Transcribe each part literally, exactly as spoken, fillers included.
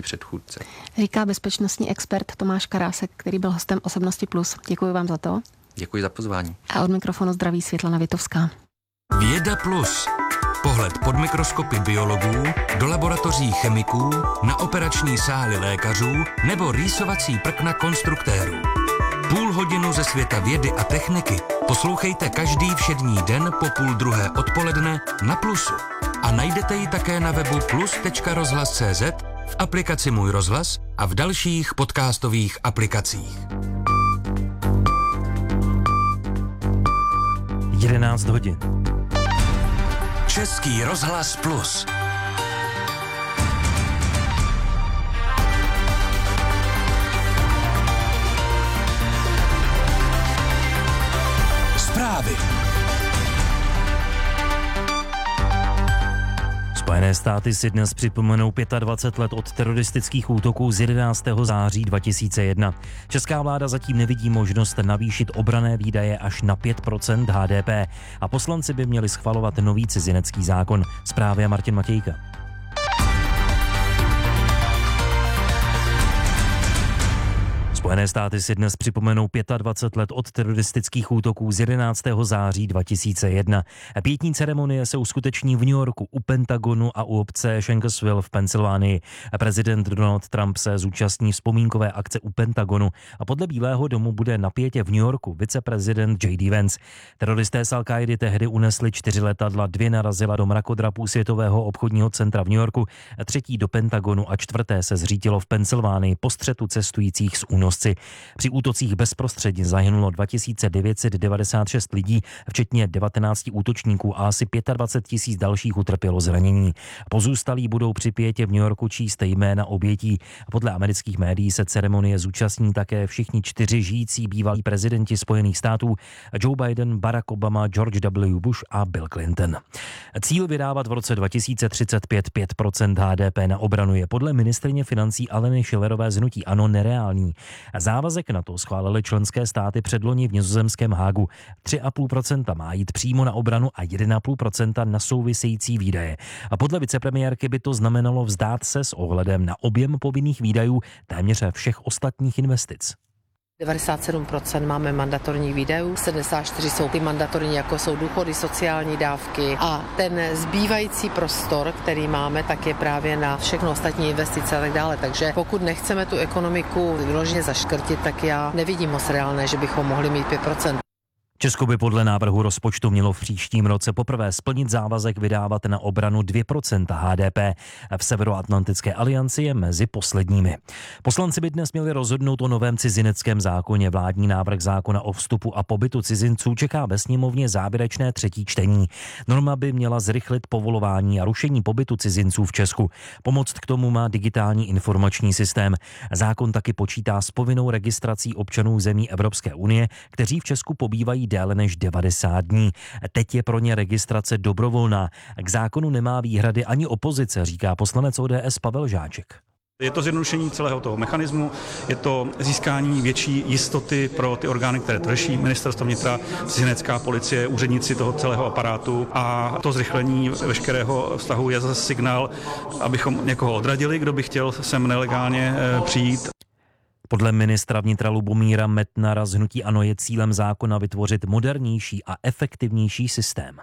její předchůdce. Říká bezpečnostní expert Tomáš Karásek, který byl hostem Osobnosti Plus. Děkuji vám za to. Děkuji za pozvání. A od mikrofonu zdraví Světlana Vitovská. Věda Plus. Pohled pod mikroskopy biologů, do laboratoří chemiků, na operační sály lékařů nebo rýsovací prkna konstruktérů. Půl hodinu ze světa vědy a techniky poslouchejte každý všední den po půl druhé odpoledne na Plusu. A najdete ji také na webu plus tečka rozhlas tečka cé zet, v aplikaci Můj rozhlas a v dalších podcastových aplikacích. jedenáct hodin. Český rozhlas Plus. Zprávy. Spojené státy si dnes připomenou dvacet pět let od teroristických útoků z jedenáctého září dva tisíce jedna. Česká vláda zatím nevidí možnost navýšit obranné výdaje až na pět procent há dé pé a poslanci by měli schvalovat nový cizinecký zákon. Zprávy a Martin Matějka. Spojené státy si dnes připomenou dvacet pět let od teroristických útoků z jedenáctého září dva tisíce jedna. Pětní ceremonie se uskuteční v New Yorku u Pentagonu a u obce Shanksville v Pensylvánii. Prezident Donald Trump se zúčastní vzpomínkové akce u Pentagonu a podle Bílého domu bude na pietě v New Yorku viceprezident J D Vance. Teroristé z Al-Káidy tehdy unesli čtyři letadla, dvě narazila do mrakodrapů Světového obchodního centra v New Yorku, třetí do Pentagonu a čtvrté se zřítilo v Pensylvánii po střetu cestujících s únosy. Při útocích bezprostředně zahynulo dva tisíce devět set devadesát šest lidí, včetně devatenácti útočníků a asi dvacet pět tisíc dalších utrpělo zranění. Pozůstalí budou při pietě v New Yorku číst jména obětí. Podle amerických médií se ceremonie zúčastní také všichni čtyři žijící bývalí prezidenti Spojených států: Joe Biden, Barack Obama, George W. Bush a Bill Clinton. Cíl vydávat v roce dva tisíce třicet pět pět procent há dé pé na obranu je podle ministryně financí Aleny Schillerové z hnutí ANO nereálný. Závazek na to schválili členské státy předloni v nizozemském Hágu. tři celá pět procenta má jít přímo na obranu a jedna celá pět procenta na související výdaje. A podle vicepremiérky by to znamenalo vzdát se s ohledem na objem povinných výdajů téměř všech ostatních investic. devadesát sedm procent máme mandatorních výdajů, sedmdesát čtyři jsou ty mandatorní, jako jsou důchody, sociální dávky a ten zbývající prostor, který máme, tak je právě na všechno ostatní investice a tak dále. Takže pokud nechceme tu ekonomiku vyloženě zaškrtit, tak já nevidím moc reálné, že bychom mohli mít pět procent. Česko by podle návrhu rozpočtu mělo v příštím roce poprvé splnit závazek vydávat na obranu dvě procenta há dé pé. V Severoatlantické alianci je mezi posledními. Poslanci by dnes měli rozhodnout o novém cizineckém zákoně. Vládní návrh zákona o vstupu a pobytu cizinců čeká ve sněmovně závěrečné třetí čtení. Norma by měla zrychlit povolování a rušení pobytu cizinců v Česku. Pomoct k tomu má digitální informační systém. Zákon taky počítá s povinnou registrací občanů zemí Evropské unie, kteří v Česku pobývají déle než devadesát dní. Teď je pro ně registrace dobrovolná. K zákonu nemá výhrady ani opozice, říká poslanec O D S Pavel Žáček. Je to zjednodušení celého toho mechanismu, je to získání větší jistoty pro ty orgány, které to řeší, ministerstvo vnitra, cizinecká policie, úředníci toho celého aparátu, a to zrychlení veškerého vztahu je zase signál, abychom někoho odradili, kdo by chtěl sem nelegálně přijít. Podle ministra vnitra Lubomíra Metnara z hnutí ANO je cílem zákona vytvořit modernější a efektivnější systém.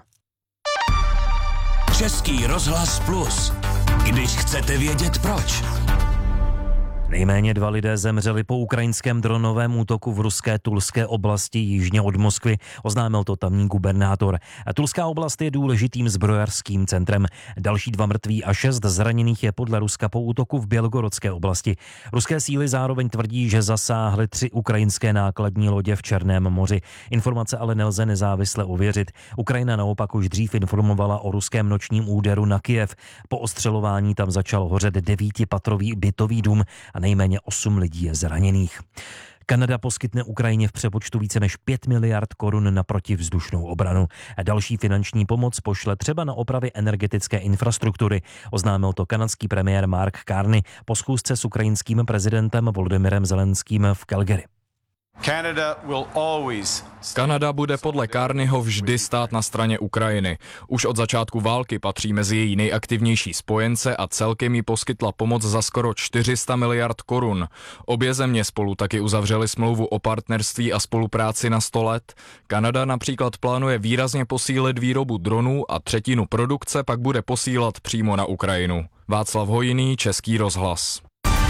Český rozhlas Plus. Když chcete vědět proč. Nejméně dva lidé zemřeli po ukrajinském dronovém útoku v ruské Tulské oblasti jižně od Moskvy, oznámil to tamní gubernátor. Tulská oblast je důležitým zbrojařským centrem. Další dva mrtví a šest zraněných je podle Ruska po útoku v Bělgorodské oblasti. Ruské síly zároveň tvrdí, že zasáhly tři ukrajinské nákladní lodě v Černém moři. Informace ale nelze nezávisle ověřit. Ukrajina naopak už dřív informovala o ruském nočním úderu na Kyjev. Po ostřelování tam začal hořet devítipatrový bytový dům a nejméně osm lidí je zraněných. Kanada poskytne Ukrajině v přepočtu více než pět miliard korun na protivzdušnou obranu. Další finanční pomoc pošle třeba na opravy energetické infrastruktury, oznámil to kanadský premiér Mark Carney po schůzce s ukrajinským prezidentem Volodymyrem Zelenským v Calgary. Kanada bude podle Carneyho vždy stát na straně Ukrajiny. Už od začátku války patří mezi její nejaktivnější spojence a celkem jí poskytla pomoc za skoro čtyři sta miliard korun. Obě země spolu taky uzavřely smlouvu o partnerství a spolupráci na sto let. Kanada například plánuje výrazně posílit výrobu dronů a třetinu produkce pak bude posílat přímo na Ukrajinu. Václav Hojný, Český rozhlas.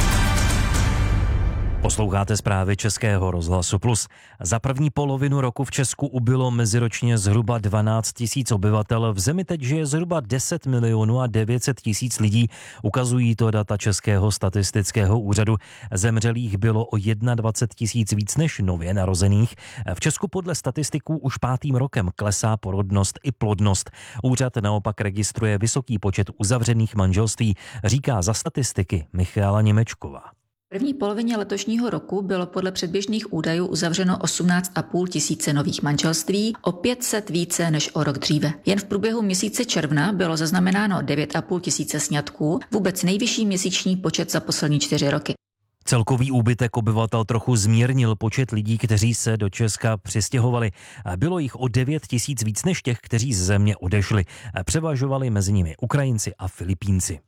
Posloucháte zprávy Českého rozhlasu Plus. Za první polovinu roku v Česku ubylo meziročně zhruba dvanáct tisíc obyvatel. V zemi teď žije zhruba deset milionů a devět set tisíc lidí. Ukazují to data Českého statistického úřadu. Zemřelých bylo o dvacet jedna tisíc víc než nově narozených. V Česku podle statistiků už pátým rokem klesá porodnost i plodnost. Úřad naopak registruje vysoký počet uzavřených manželství, říká za statistiky Michála Němečková. V první polovině letošního roku bylo podle předběžných údajů uzavřeno osmnáct a půl tisíce nových manželství, o pět set více než o rok dříve. Jen v průběhu měsíce června bylo zaznamenáno devět a půl tisíce sňatků, vůbec nejvyšší měsíční počet za poslední čtyři roky. Celkový úbytek obyvatel trochu zmírnil počet lidí, kteří se do Česka přistěhovali. Bylo jich o devět tisíc víc než těch, kteří z země odešli. Převažovali mezi nimi Ukrajinci a Filipínci.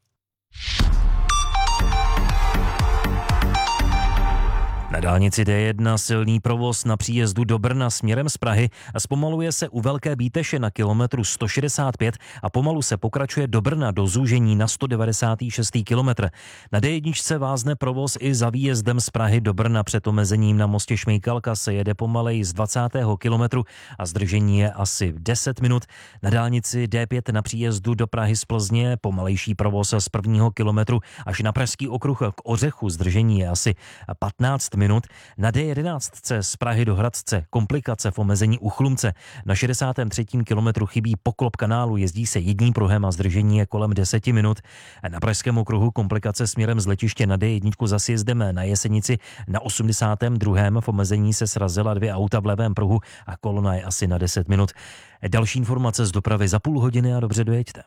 Na dálnici D jedna silný provoz na příjezdu do Brna směrem z Prahy zpomaluje se u Velké Bíteše na kilometru sto šedesát pět a pomalu se pokračuje do Brna do zúžení na sto devadesátý šestý kilometr. Na D jedna vázne provoz i za výjezdem z Prahy do Brna před omezením na mostě Šmejkalka se jede pomaleji z dvacátého kilometru a zdržení je asi deset minut. Na dálnici D pět na příjezdu do Prahy z Plzně pomalejší provoz z prvního kilometru až na Pražský okruh k Ořechu zdržení je asi patnáct minut. Na D jedenáct z Prahy do Hradce komplikace v omezení u Chlumce. Na šedesátém třetím kilometru chybí poklop kanálu, jezdí se jedním pruhem a zdržení je kolem deseti minut. Na Pražském okruhu komplikace směrem z letiště na D jedna za sjezdem na Jesenici. Na osmdesátém druhém v omezení se srazila dvě auta v levém pruhu a kolona je asi na deset minut. Další informace z dopravy za půl hodiny a dobře dojeďte.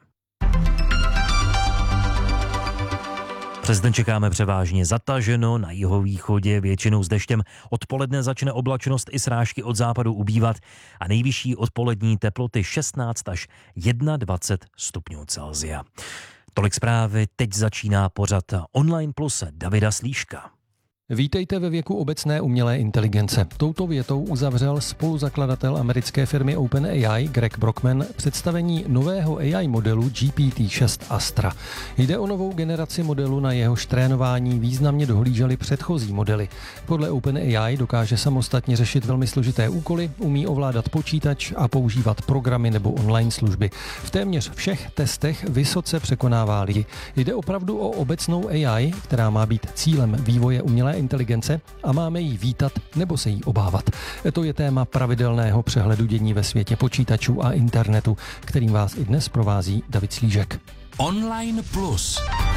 Přes den čekáme převážně zataženo, na jihovýchodě většinou s deštěm. Odpoledne začne oblačnost i srážky od západu ubývat a nejvyšší odpolední teploty šestnáct až dvacet jedna stupňů Celsia. Tolik zprávy, teď začíná pořad Online Plus Davida Slíška. Vítejte ve věku obecné umělé inteligence. Touto větou uzavřel spoluzakladatel americké firmy OpenAI Greg Brockman představení nového A I modelu G P T šest Astra. Jde o novou generaci modelu, na jehož trénování významně dohlížely předchozí modely. Podle OpenAI dokáže samostatně řešit velmi složité úkoly, umí ovládat počítač a používat programy nebo online služby. V téměř všech testech vysoce překonává lidi. Jde opravdu o obecnou A I, která má být cílem vývoje umělé inteligence a máme jí vítat nebo se jí obávat. To je téma pravidelného přehledu dění ve světě počítačů a internetu, kterým vás i dnes provází David Slížek. Online Plus.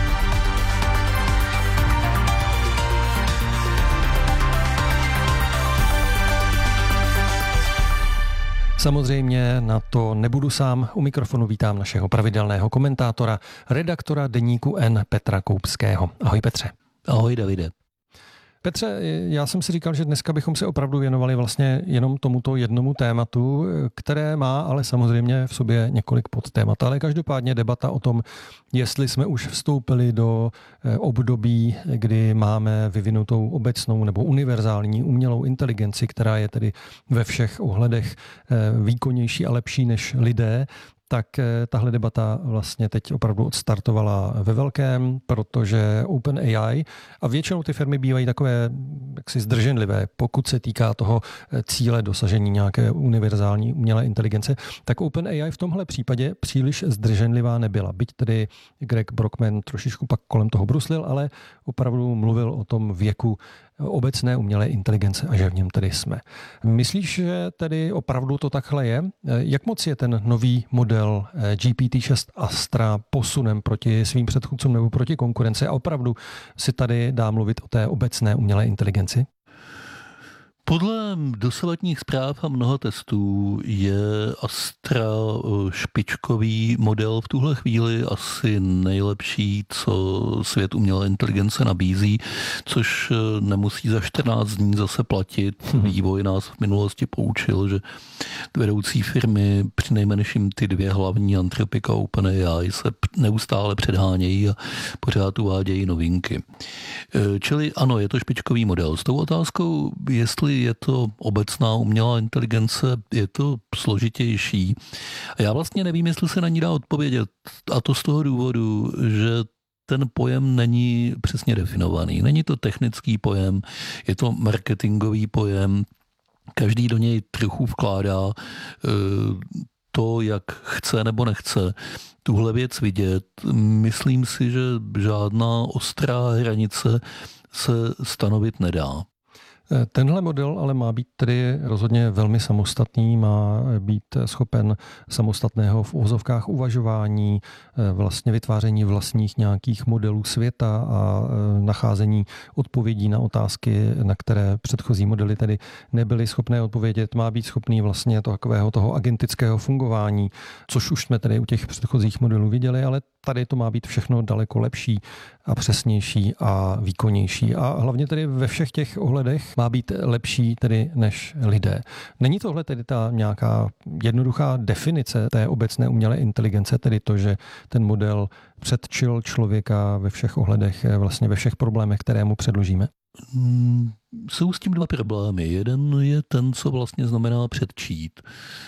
Samozřejmě na to nebudu sám. U mikrofonu vítám našeho pravidelného komentátora, redaktora deníku N Petra Koupského. Ahoj Petře. Ahoj Davide. Petře, já jsem si říkal, že dneska bychom se opravdu věnovali vlastně jenom tomuto jednomu tématu, které má ale samozřejmě v sobě několik podtémat. Ale každopádně debata o tom, jestli jsme už vstoupili do období, kdy máme vyvinutou obecnou nebo univerzální umělou inteligenci, která je tedy ve všech ohledech výkonnější a lepší než lidé, tak tahle debata vlastně teď opravdu odstartovala ve velkém, protože OpenAI a většinou ty firmy bývají takové jaksi zdrženlivé, pokud se týká toho cíle dosažení nějaké univerzální umělé inteligence, tak OpenAI v tomhle případě příliš zdrženlivá nebyla. Byť tedy Greg Brockman trošičku pak kolem toho bruslil, ale opravdu mluvil o tom věku obecné umělé inteligence a že v něm tedy jsme. Myslíš, že tedy opravdu to takhle je? Jak moc je ten nový model G P T šest Astra posunem proti svým předchůdcům nebo proti konkurenci a opravdu si tady dá mluvit o té obecné umělé inteligenci? Podle dosavadních zpráv a mnoha testů je Astra špičkový model v tuhle chvíli asi nejlepší, co svět umělé inteligence nabízí, což nemusí za čtrnáct dní zase platit. Vývoj nás v minulosti poučil, že vedoucí firmy, přinejmenším ty dvě hlavní, Anthropic a OpenAI, se neustále předhánějí a pořád uvádějí novinky. Čili ano, je to špičkový model. S tou otázkou, jestli je to obecná umělá inteligence, je to složitější. A já vlastně nevím, jestli se na ní dá odpovědět. A to z toho důvodu, že ten pojem není přesně definovaný. Není to technický pojem, je to marketingový pojem. Každý do něj trochu vkládá to, jak chce nebo nechce tuhle věc vidět. Myslím si, že žádná ostrá hranice se stanovit nedá. Tenhle model ale má být tedy rozhodně velmi samostatný, má být schopen samostatného v uvozovkách uvažování, vlastně vytváření vlastních nějakých modelů světa a nacházení odpovědí na otázky, na které předchozí modely tedy nebyly schopné odpovědět. Má být schopný vlastně takového toho agentického fungování, což už jsme tedy u těch předchozích modelů viděli, ale tady to má být všechno daleko lepší a přesnější a výkonnější. A hlavně tedy ve všech těch ohledech má být lepší tedy než lidé. Není tohle tedy ta nějaká jednoduchá definice té obecné umělé inteligence, tedy to, že ten model předčil člověka ve všech ohledech, vlastně ve všech problémech, které mu předložíme? Hmm, jsou s tím dva problémy. Jeden je ten, co vlastně znamená předčít.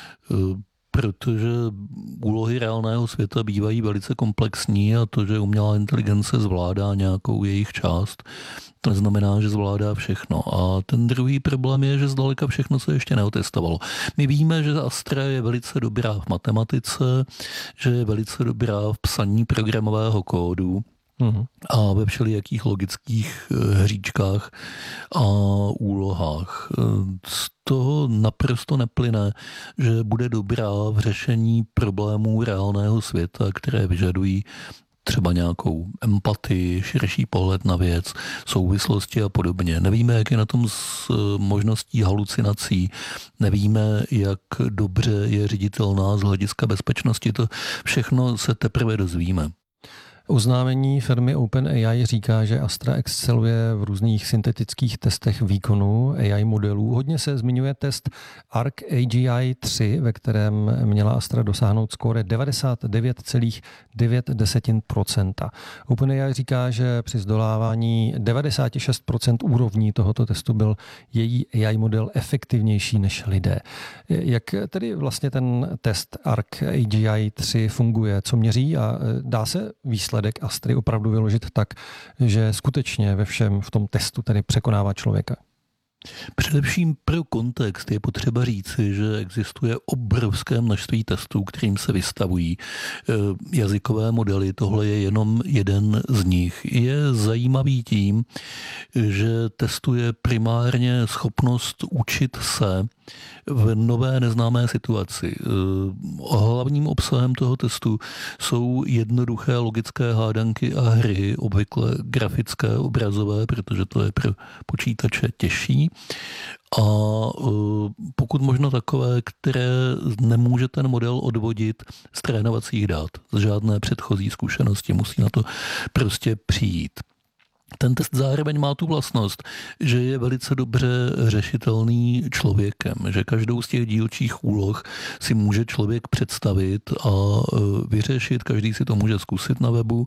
Protože úlohy reálného světa bývají velice komplexní a to, že umělá inteligence zvládá nějakou jejich část, to neznamená, že zvládá všechno. A ten druhý problém je, že zdaleka všechno se ještě neotestovalo. My víme, že Astra je velice dobrá v matematice, že je velice dobrá v psaní programového kódu, Uhum. a ve všelijakých logických hříčkách a úlohách. Z toho naprosto neplyne, že bude dobrá v řešení problémů reálného světa, které vyžadují třeba nějakou empatii, širší pohled na věc, souvislosti a podobně. Nevíme, jak je na tom s možností halucinací, nevíme, jak dobře je ředitelná z hlediska bezpečnosti. To všechno se teprve dozvíme. Oznámení firmy OpenAI říká, že Astra exceluje v různých syntetických testech výkonu A I modelů. Hodně se zmiňuje test A R C A G I tři, ve kterém měla Astra dosáhnout skóre devadesát devět celá devět procenta. OpenAI říká, že při zdolávání devadesát šest procent úrovní tohoto testu byl její A I model efektivnější než lidé. Jak tedy vlastně ten test A R C A G I tři funguje, co měří a dá se výsledek Astry opravdu vyložit tak, že skutečně ve všem v tom testu tedy překonává člověka? Především pro kontext je potřeba říci, že existuje obrovské množství testů, kterým se vystavují jazykové modely. Tohle je jenom jeden z nich. Je zajímavý tím, že testuje primárně schopnost učit se v nové neznámé situaci. Hlavním obsahem toho testu jsou jednoduché logické hádanky a hry, obvykle grafické, obrazové, protože to je pro počítače těžší. A pokud možno takové, které nemůže ten model odvodit z trénovacích dat, z žádné předchozí zkušenosti, musí na to prostě přijít. Ten test zároveň má tu vlastnost, že je velice dobře řešitelný člověkem, že každou z těch dílčích úloh si může člověk představit a vyřešit, každý si to může zkusit na webu.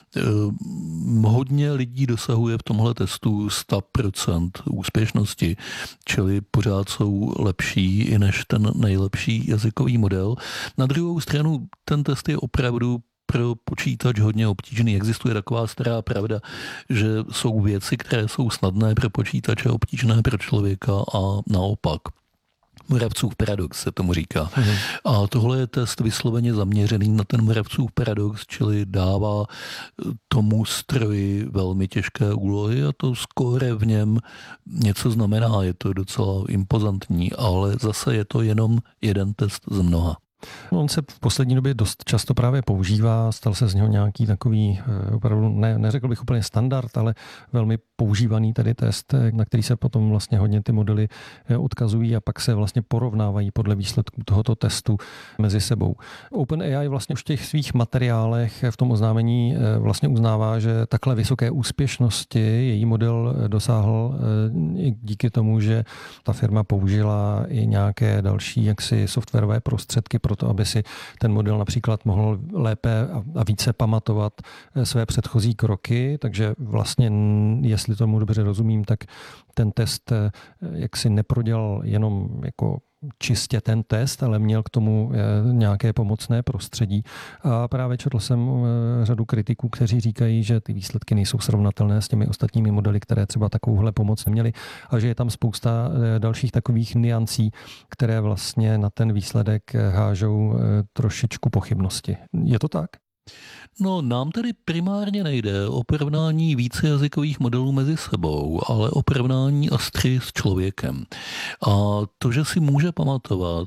Hodně lidí dosahuje v tomhle testu sto procent úspěšnosti, čili pořád jsou lepší i než ten nejlepší jazykový model. Na druhou stranu ten test je opravdu pro počítač hodně obtížný. Existuje taková stará pravda, že jsou věci, které jsou snadné pro počítače, obtížné pro člověka a naopak. Moravcův paradox se tomu říká. Mhm. A tohle je test vysloveně zaměřený na ten Moravcův paradox, čili dává tomu stroji velmi těžké úlohy a to skóre v něm něco znamená. Je to docela impozantní, ale zase je to jenom jeden test z mnoha. On se v poslední době dost často právě používá, stal se z něho nějaký takový, opravdu ne, neřekl bych úplně standard, ale velmi používaný tady test, na který se potom vlastně hodně ty modely odkazují a pak se vlastně porovnávají podle výsledků tohoto testu mezi sebou. OpenAI vlastně už v těch svých materiálech v tom oznámení vlastně uznává, že takhle vysoké úspěšnosti její model dosáhl i díky tomu, že ta firma použila i nějaké další jaksi softwarové prostředky pro to, aby si ten model například mohl lépe a více pamatovat své předchozí kroky, takže vlastně, jestli tomu dobře rozumím, tak ten test jaksi neprodělal jenom jako čistě ten test, ale měl k tomu nějaké pomocné prostředí. A právě četl jsem řadu kritiků, kteří říkají, že ty výsledky nejsou srovnatelné s těmi ostatními modely, které třeba takovouhle pomoc neměly a že je tam spousta dalších takových niancí, které vlastně na ten výsledek hážou trošičku pochybnosti. Je to tak? No, nám tady primárně nejde o porovnání vícejazykových modelů mezi sebou, ale o porovnání Astry s člověkem. A to, že si může pamatovat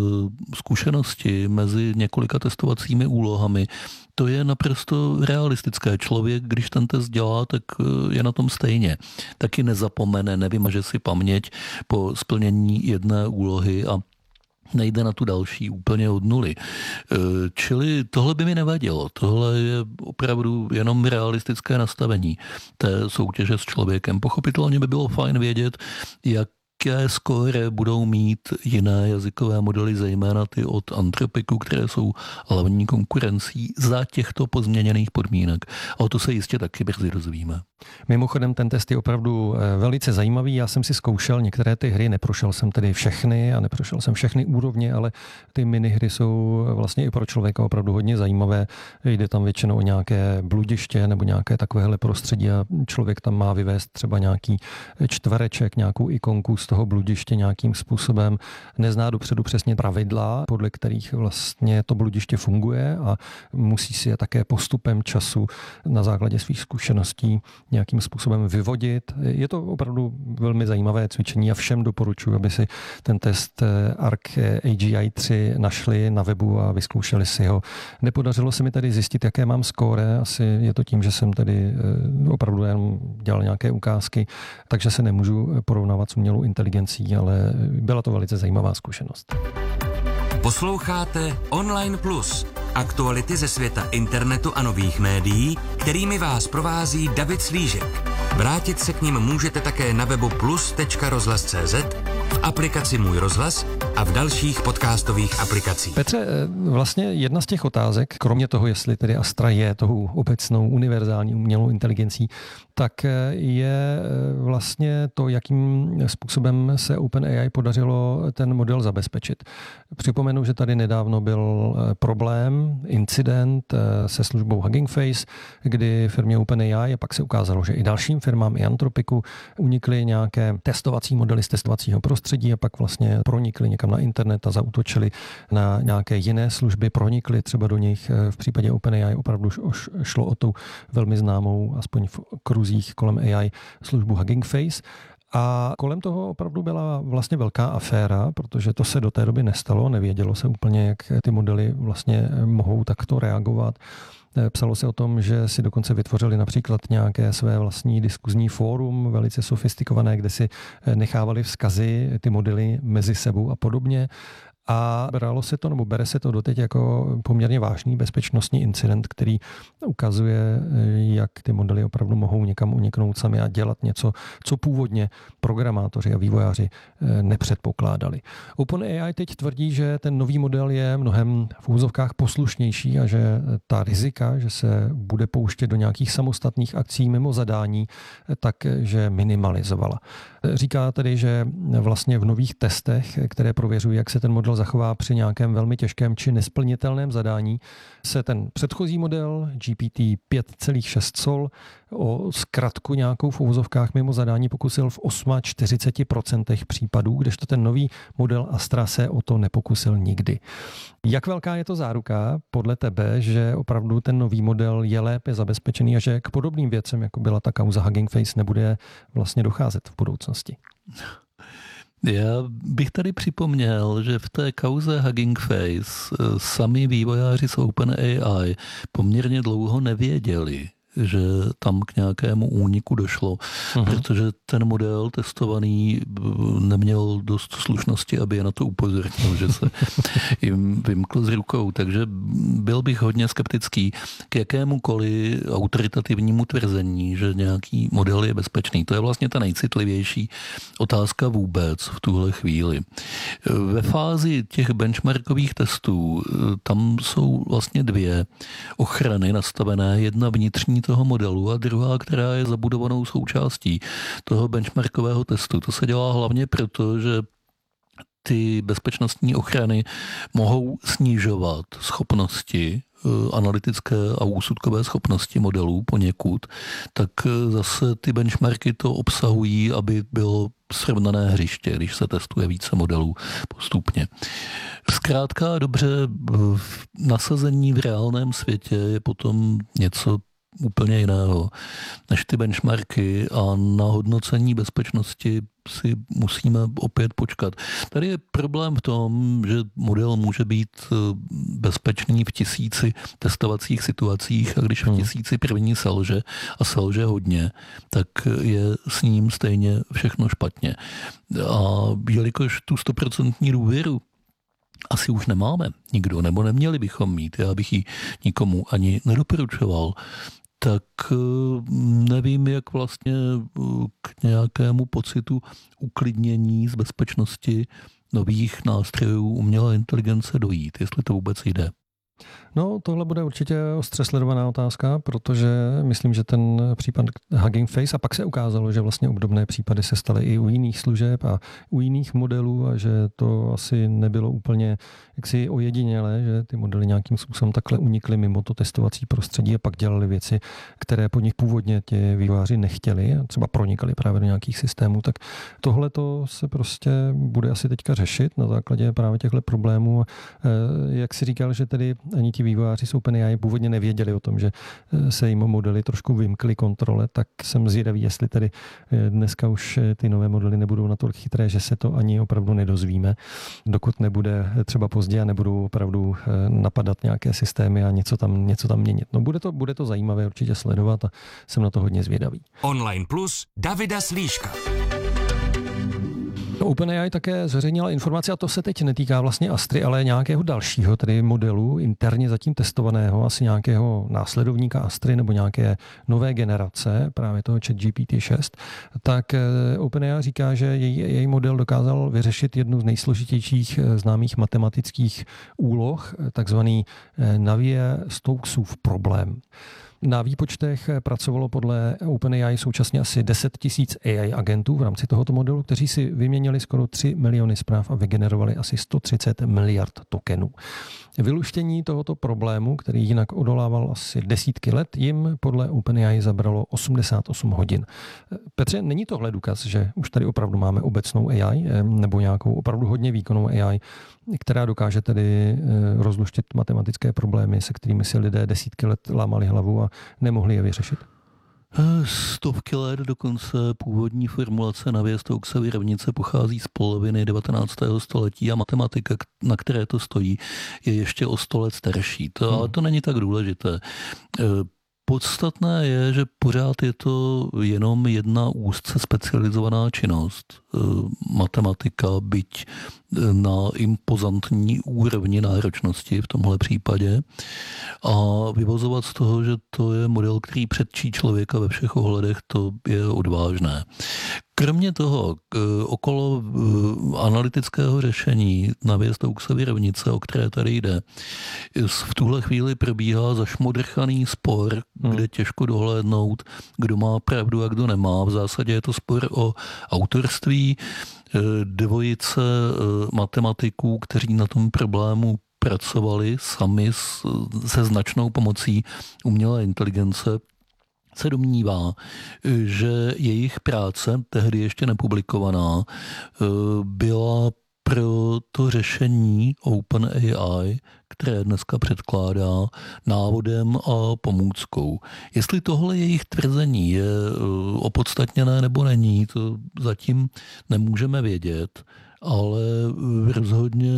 zkušenosti mezi několika testovacími úlohami, to je naprosto realistické. Člověk, když ten test dělá, tak je na tom stejně. Taky nezapomene, nevymaže si paměť po splnění jedné úlohy a nejde na tu další úplně od nuly. Čili tohle by mi nevadilo. Tohle je opravdu jenom realistické nastavení té soutěže s člověkem. Pochopitelně by bylo fajn vědět, jak jaké skóre budou mít jiné jazykové modely, zejména ty od Anthropicu, které jsou hlavní konkurencí za těchto pozměněných podmínek. A o to se jistě taky brzy dozvíme. Mimochodem ten test je opravdu velice zajímavý. Já jsem si zkoušel některé ty hry, neprošel jsem tedy všechny a neprošel jsem všechny úrovně, ale ty minihry jsou vlastně i pro člověka opravdu hodně zajímavé. Jde tam většinou o nějaké bludiště nebo nějaké takovéhle prostředí a člověk tam má vyvést třeba nějaký čtvereček, nějakou ikonku z toho bludiště nějakým způsobem. Nezná dopředu přesně pravidla, podle kterých vlastně to bludiště funguje a musí si je také postupem času na základě svých zkušeností nějakým způsobem vyvodit. Je to opravdu velmi zajímavé cvičení a všem doporučuji, aby si ten test A R C A G I tři našli na webu a vyzkoušeli si ho. Nepodařilo se mi tady zjistit, jaké mám skóre. Asi je to tím, že jsem tady opravdu jenom dělal nějaké ukázky, takže se nemůžu porovnávat s umělou inteligencí, ale byla to velice zajímavá zkušenost. Posloucháte Online Plus, aktuality ze světa internetu a nových médií, kterými vás provází David Slížek. Vrátit se k nim můžete také na webu plus tečka rozhlas tečka cé zet, v aplikaci Můj rozhlas a v dalších podcastových aplikacích. Petře, vlastně jedna z těch otázek, kromě toho, jestli tedy Astra je tou obecnou univerzální umělou inteligencí, tak je vlastně to, jakým způsobem se OpenAI podařilo ten model zabezpečit. Připomenu, že tady nedávno byl problém, incident se službou Hugging Face, kdy firmě OpenAI a pak se ukázalo, že i dalším firmám, i Anthropicu unikly nějaké testovací modely z testovacího prostředí a pak vlastně pronikly někam na internet a zaútočili na nějaké jiné služby, pronikly třeba do nich. V případě OpenAI opravdu šlo o tu velmi známou, aspoň v kruzích kolem A I, službu Hugging Face. A kolem toho opravdu byla vlastně velká aféra, protože to se do té doby nestalo, nevědělo se úplně, jak ty modely vlastně mohou takto reagovat. Psalo se o tom, že si dokonce vytvořili například nějaké své vlastní diskuzní fórum, velice sofistikované, kde si nechávali vzkazy, ty modely mezi sebou a podobně. A bralo se to, nebo bere se to doteď jako poměrně vážný bezpečnostní incident, který ukazuje, jak ty modely opravdu mohou někam uniknout sami a dělat něco, co původně programátoři a vývojáři nepředpokládali. OpenAI teď tvrdí, že ten nový model je mnohem v úzovkách poslušnější a že ta rizika, že se bude pouštět do nějakých samostatných akcí mimo zadání, takže minimalizovala. Říká tedy, že vlastně v nových testech, které prověřují, jak se ten model zachová při nějakém velmi těžkém či nesplnitelném zadání, se ten předchozí model G P T pět celá šest sol o zkratku nějakou v uvozovkách mimo zadání pokusil v čtyřicet osm procent případů, kdežto ten nový model Astra se o to nepokusil nikdy. Jak velká je to záruka podle tebe, že opravdu ten nový model je lépe zabezpečený a že k podobným věcem, jako byla ta kauza Hugging Face, nebude vlastně docházet v budoucnosti? Já bych tady připomněl, že v té kauze Hugging Face sami vývojáři z OpenAI poměrně dlouho nevěděli, že tam k nějakému úniku došlo, uh-huh. protože ten model testovaný neměl dost slušnosti, aby je na to upozornil, že se jim vymkl z rukou. Takže byl bych hodně skeptický k jakémukoliv autoritativnímu tvrzení, že nějaký model je bezpečný. To je vlastně ta nejcitlivější otázka vůbec v tuhle chvíli. Ve fázi těch benchmarkových testů tam jsou vlastně dvě ochrany nastavené, jedna vnitřní toho modelu a druhá, která je zabudovanou součástí toho benchmarkového testu. To se dělá hlavně proto, že ty bezpečnostní ochrany mohou snižovat schopnosti analytické a úsudkové schopnosti modelů poněkud, tak zase ty benchmarky to obsahují, aby bylo srovnané hřiště, když se testuje více modelů postupně. Zkrátka dobře, nasazení v reálném světě je potom něco úplně jiného než ty benchmarky a na hodnocení bezpečnosti si musíme opět počkat. Tady je problém v tom, že model může být bezpečný v tisíci testovacích situacích a když v tisíci první selže a selže hodně, tak je s ním stejně všechno špatně. A jelikož tu stoprocentní důvěru asi už nemáme nikdo, nebo neměli bychom mít, já bych ji nikomu ani nedoporučoval, tak nevím, jak vlastně k nějakému pocitu uklidnění z bezpečnosti nových nástrojů umělé inteligence dojít, jestli to vůbec jde. No, tohle bude určitě ostře sledovaná otázka, protože myslím, že ten případ Hugging Face, a pak se ukázalo, že vlastně obdobné případy se staly i u jiných služeb a u jiných modelů a že to asi nebylo úplně jaksi ojedinělé, že ty modely nějakým způsobem takhle unikly mimo to testovací prostředí a pak dělali věci, které po nich původně ti vývojáři nechtěli a třeba pronikali právě do nějakých systémů, tak tohle to se prostě bude asi teďka řešit na základě právě těchto problémů. Jak si říkal, že tedy ani ti vývojáři z OpenAI původně nevěděli o tom, že se jim modely trošku vymkly kontrole, tak jsem zvědavý, jestli tedy dneska už ty nové modely nebudou natolik chytré, že se to ani opravdu nedozvíme, dokud nebude třeba pozdě a nebudou opravdu napadat nějaké systémy a něco tam, něco tam měnit. No bude to, bude to zajímavé určitě sledovat a jsem na to hodně zvědavý. Online Plus Davida Slíška. OpenAI také zveřejnila informaci, a to se teď netýká vlastně Astry, ale nějakého dalšího, tedy modelu interně zatím testovaného, asi nějakého následovníka Astry nebo nějaké nové generace, právě toho ChatGPT šest, tak OpenAI říká, že její, její model dokázal vyřešit jednu z nejsložitějších známých matematických úloh, takzvaný Navier-Stokesův problém. Na výpočtech pracovalo podle OpenAI současně asi deset tisíc A I agentů v rámci tohoto modelu, kteří si vyměnili skoro tři miliony zpráv a vygenerovali asi sto třicet miliard tokenů. Vyluštění tohoto problému, který jinak odolával asi desítky let, jim podle OpenAI zabralo osmdesát osm hodin. Petře, není tohle důkaz, že už tady opravdu máme obecnou A I nebo nějakou opravdu hodně výkonnou A I, která dokáže tedy rozluštit matematické problémy, se kterými si lidé desítky let lámali hlavu a nemohli je vyřešit? Stovky let dokonce původní formulace Navier-Stokesovy rovnice pochází z poloviny devatenáctého století a matematika, na které to stojí, je ještě o sto let starší. To, hmm. Ale to není tak důležité. Podstatné je, že pořád je to jenom jedna úzce specializovaná činnost. Matematika, byť na impozantní úrovni náročnosti v tomhle případě. A vyvozovat z toho, že to je model, který předčí člověka ve všech ohledech, to je odvážné. Kromě toho, okolo analytického řešení Navier-Stokesovy rovnice, o které tady jde, v tuhle chvíli probíhá zašmodrchaný spor, hmm. kde těžko dohlédnout, kdo má pravdu a kdo nemá. V zásadě je to spor o autorství, dvojice matematiků, kteří na tom problému pracovali sami se značnou pomocí umělé inteligence, se domnívá, že jejich práce, tehdy ještě nepublikovaná, byla pro to řešení OpenAI, které dneska předkládá, návodem a pomůckou. Jestli tohle jejich tvrzení je opodstatněné nebo není, to zatím nemůžeme vědět, ale rozhodně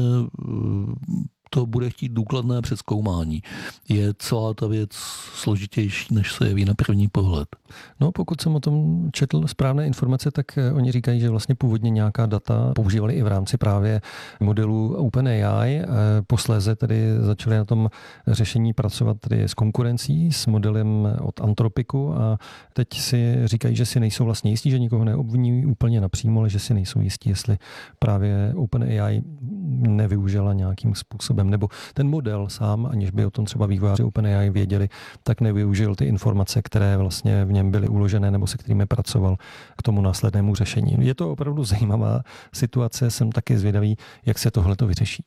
to bude chtít důkladné přezkoumání. Je celá ta věc složitější, než se jeví na první pohled. No, pokud jsem o tom četl správné informace, tak oni říkají, že vlastně původně nějaká data používali i v rámci právě modelů OpenAI. Posléze tedy začali na tom řešení pracovat tedy s konkurencí, s modelem od Anthropicu a teď si říkají, že si nejsou vlastně jistí, že nikoho neobviní úplně napřímo, ale že si nejsou jistí, jestli právě OpenAI nevyužila nějakým způsobem, nebo ten model sám, aniž by o tom třeba vývojáři OpenAI věděli, tak nevyužil ty informace, které vlastně v něm byly uložené nebo se kterými pracoval k tomu následnému řešení. Je to opravdu zajímavá situace, jsem taky zvědavý, jak se tohleto vyřeší.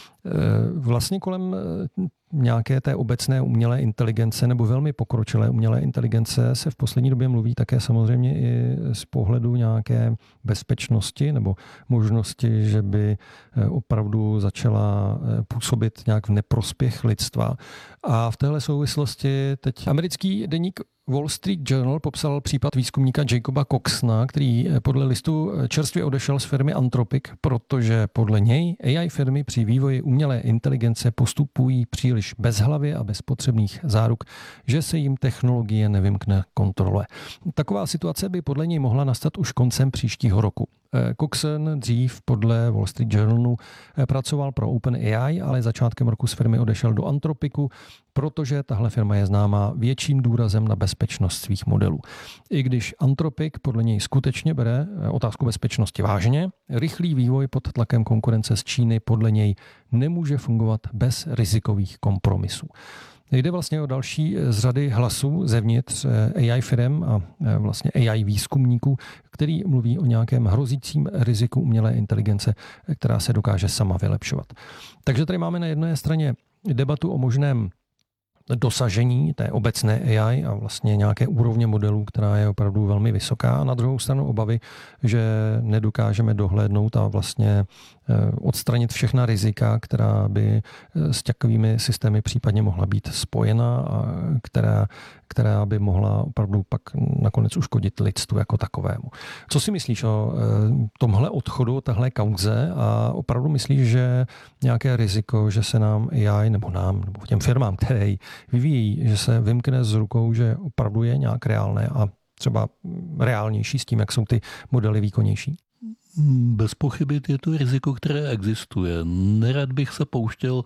Vlastně kolem nějaké té obecné umělé inteligence nebo velmi pokročilé umělé inteligence se v poslední době mluví také samozřejmě i z pohledu nějaké bezpečnosti nebo možnosti, že by opravdu začala působit nějak v neprospěch lidstva. A v téhle souvislosti teď americký deník Wall Street Journal popsal případ výzkumníka Jacoba Coxna, který podle listu čerstvě odešel z firmy Anthropic, protože podle něj A I firmy při vývoji umělé inteligence postupují příliš bezhlavě a bez potřebných záruk, že se jim technologie nevymkne kontrole. Taková situace by podle něj mohla nastat už koncem příštího roku. Coxon dřív podle Wall Street Journalu pracoval pro OpenAI, ale začátkem roku z firmy odešel do Anthropicu, protože tahle firma je známá větším důrazem na bezpečnost svých modelů. I když Anthropic podle něj skutečně bere otázku bezpečnosti vážně, rychlý vývoj pod tlakem konkurence z Číny podle něj nemůže fungovat bez rizikových kompromisů. Jde vlastně o další z řady hlasů zevnitř A I firem a vlastně A I výzkumníků, který mluví o nějakém hrozícím riziku umělé inteligence, která se dokáže sama vylepšovat. Takže tady máme na jedné straně debatu o možném dosažení té obecné A I a vlastně nějaké úrovně modelů, která je opravdu velmi vysoká. A na druhou stranu obavy, že nedokážeme dohlédnout a vlastně odstranit všechna rizika, která by s takovými systémy případně mohla být spojena a která, která by mohla opravdu pak nakonec uškodit lidstvu jako takovému. Co si myslíš o tomhle odchodu, tahle kauze a opravdu myslíš, že nějaké riziko, že se nám A I nebo nám, nebo těm firmám, které ji vyvíjí, že se vymkne z rukou, že opravdu je nějak reálné a třeba reálnější s tím, jak jsou ty modely výkonnější? Bez pochyby je to riziko, které existuje. Nerad bych se pouštěl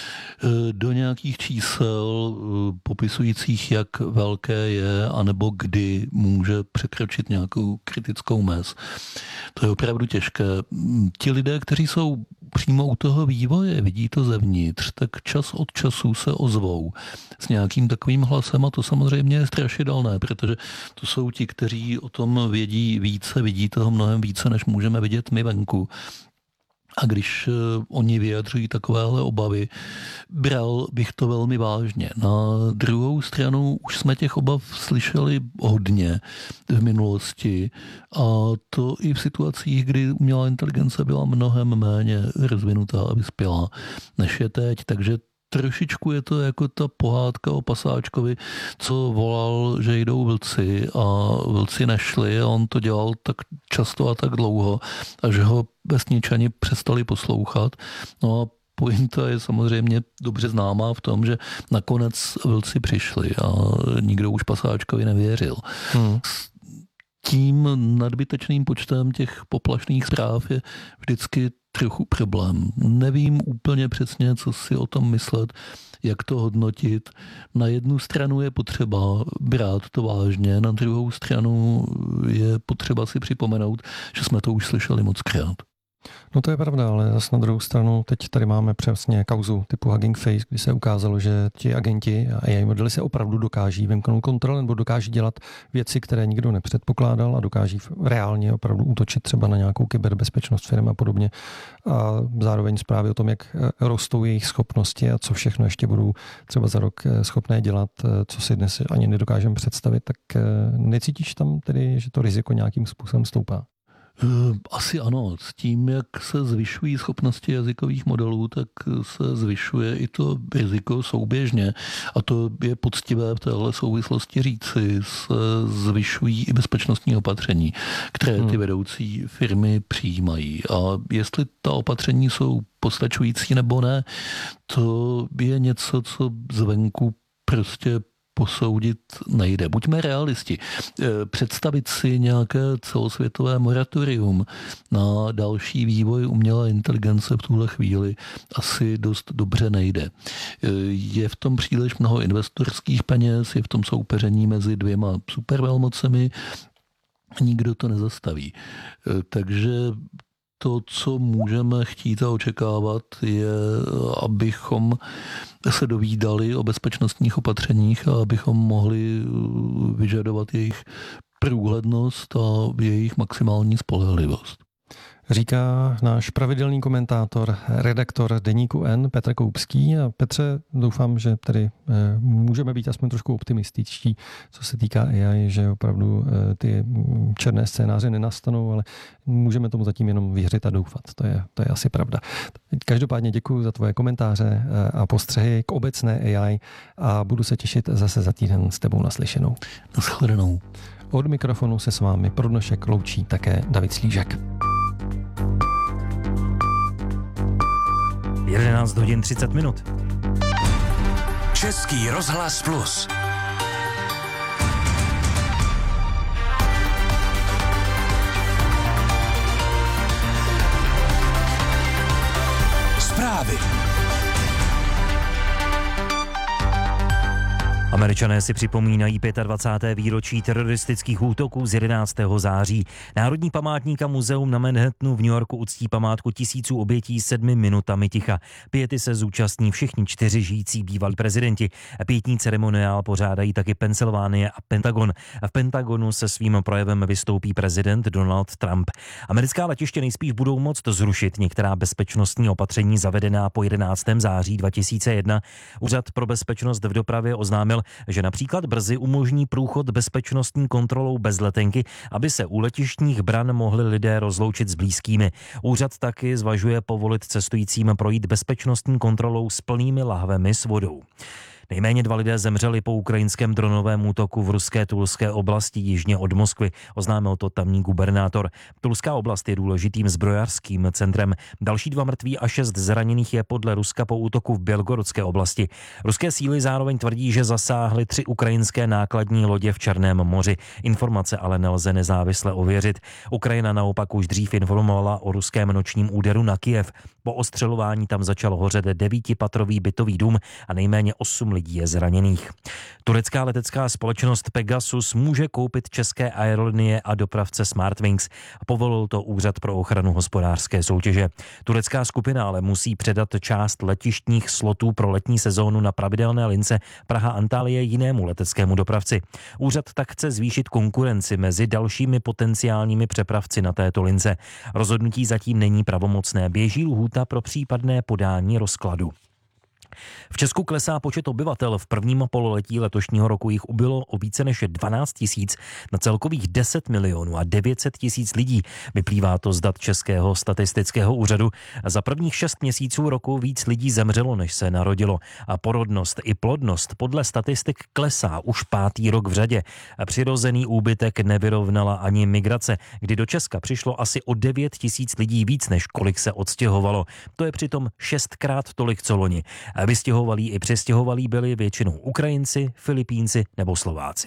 do nějakých čísel popisujících, jak velké je, anebo kdy může překročit nějakou kritickou mez. To je opravdu těžké. Ti lidé, kteří jsou přímo u toho vývoje, vidí to zevnitř, tak čas od času se ozvou s nějakým takovým hlasem a to samozřejmě je strašidelné, protože to jsou ti, kteří o tom vědí více, vidí toho mnohem více, než můžeme vidět my venku. A když oni vyjadřují takovéhle obavy, bral bych to velmi vážně. Na druhou stranu už jsme těch obav slyšeli hodně v minulosti a to i v situacích, kdy umělá inteligence byla mnohem méně rozvinutá a vyspělá, než je teď. Takže trošičku je to jako ta pohádka o pasáčkovi, co volal, že jdou vlci a vlci nešli a on to dělal tak často a tak dlouho a že ho vesničani přestali poslouchat. No a pointa je samozřejmě dobře známá v tom, že nakonec vlci přišli a nikdo už pasáčkovi nevěřil. Hmm. Tím nadbytečným počtem těch poplašných zpráv je vždycky trochu problém. Nevím úplně přesně, co si o tom myslet, jak to hodnotit. Na jednu stranu je potřeba brát to vážně, na druhou stranu je potřeba si připomenout, že jsme to už slyšeli mockrát. No to je pravda, ale zase na druhou stranu teď tady máme přesně kauzu typu Hugging Face, kdy se ukázalo, že ti agenti a A I modely se opravdu dokáží vymknout kontrole nebo dokáží dělat věci, které nikdo nepředpokládal a dokáží reálně opravdu útočit třeba na nějakou kyberbezpečnost firm a podobně. A zároveň zprávy o tom, jak rostou jejich schopnosti a co všechno ještě budou třeba za rok schopné dělat, co si dnes ani nedokážeme představit, tak necítíš tam tedy, že to riziko nějakým způsobem stoupá? Asi ano. S tím, jak se zvyšují schopnosti jazykových modelů, tak se zvyšuje i to riziko souběžně. A to je poctivé v téhle souvislosti říci, se zvyšují i bezpečnostní opatření, které ty vedoucí firmy přijímají. A jestli ta opatření jsou postačující nebo ne, to je něco, co zvenku prostě posoudit nejde. Buďme realisti. Představit si nějaké celosvětové moratorium na další vývoj umělé inteligence v tuhle chvíli asi dost dobře nejde. Je v tom příliš mnoho investorských peněz, je v tom soupeření mezi dvěma supervelmocemi, nikdo to nezastaví. Takže to, co můžeme chtít a očekávat, je, abychom se dovídali o bezpečnostních opatřeních a abychom mohli vyžadovat jejich průhlednost a jejich maximální spolehlivost. Říká náš pravidelný komentátor, redaktor Deníku N, Petr Koupský. A Petře, doufám, že tady můžeme být aspoň trošku optimističtí, co se týká A I, že opravdu ty černé scénáře nenastanou, ale můžeme tomu zatím jenom věřit a doufat. To je, to je asi pravda. Každopádně děkuji za tvoje komentáře a postřehy k obecné A I a budu se těšit zase za týden s tebou naslyšenou. Naschledanou. Od mikrofonu se s vámi pro dnešek loučí také David Slížek. jedenáct hodin třicet minut. Český rozhlas plus. Zprávy. Američané si připomínají dvacáté páté výročí teroristických útoků z jedenáctého září. Národní památník a muzeum na Manhattanu v New Yorku uctí památku tisíců obětí sedmi minutami ticha. Piety se zúčastní všichni čtyři žijící bývalí prezidenti. Pietní ceremoniál pořádají taky Pensylvánie a Pentagon. V Pentagonu se svým projevem vystoupí prezident Donald Trump. Americká letiště nejspíš budou moct zrušit některá bezpečnostní opatření zavedená po jedenáctého září dva tisíce jedna. Úřad pro bezpečnost v dopravě oznámil, že například brzy umožní průchod bezpečnostní kontrolou bez letenky, aby se u letištních bran mohli lidé rozloučit s blízkými. Úřad taky zvažuje povolit cestujícím projít bezpečnostní kontrolou s plnými lahvemi s vodou. Nejméně dva lidé zemřeli po ukrajinském dronovém útoku v ruské Tulské oblasti jižně od Moskvy, oznámil to tamní gubernátor. Tulská oblast je důležitým zbrojařským centrem. Další dva mrtví a šest zraněných je podle Ruska po útoku v Bělgorodské oblasti. Ruské síly zároveň tvrdí, že zasáhly tři ukrajinské nákladní lodě v Černém moři. Informace ale nelze nezávisle ověřit. Ukrajina naopak už dřív informovala o ruském nočním úderu na Kyjev. Po ostřelování tam začal hořet devítipatrový bytový dům a nejméně osm lidí je zraněných. Turecká letecká společnost Pegasus může koupit české aerolinie a dopravce Smartwings. Povolil to Úřad pro ochranu hospodářské soutěže. Turecká skupina ale musí předat část letištních slotů pro letní sezónu na pravidelné lince Praha-Antálie jinému leteckému dopravci. Úřad tak chce zvýšit konkurenci mezi dalšími potenciálními přepravci na této lince. Rozhodnutí zatím není pravomocné, běží lhůta pro případné podání rozkladu. V Česku klesá počet obyvatel. V prvním pololetí letošního roku jich ubylo o více než dvanáct tisíc na celkových deset milionů a devět set tisíc lidí. Vyplývá to z dat Českého statistického úřadu. Za prvních šest měsíců roku víc lidí zemřelo, než se narodilo. A porodnost i plodnost podle statistik klesá už pátý rok v řadě. Přirozený úbytek nevyrovnala ani migrace, kdy do Česka přišlo asi o devět tisíc lidí víc, než kolik se odstěhovalo. To je přitom šestkrát tolik, co loni. Vystěhovalí i přestěhovalí byli většinou Ukrajinci, Filipínci nebo Slováci.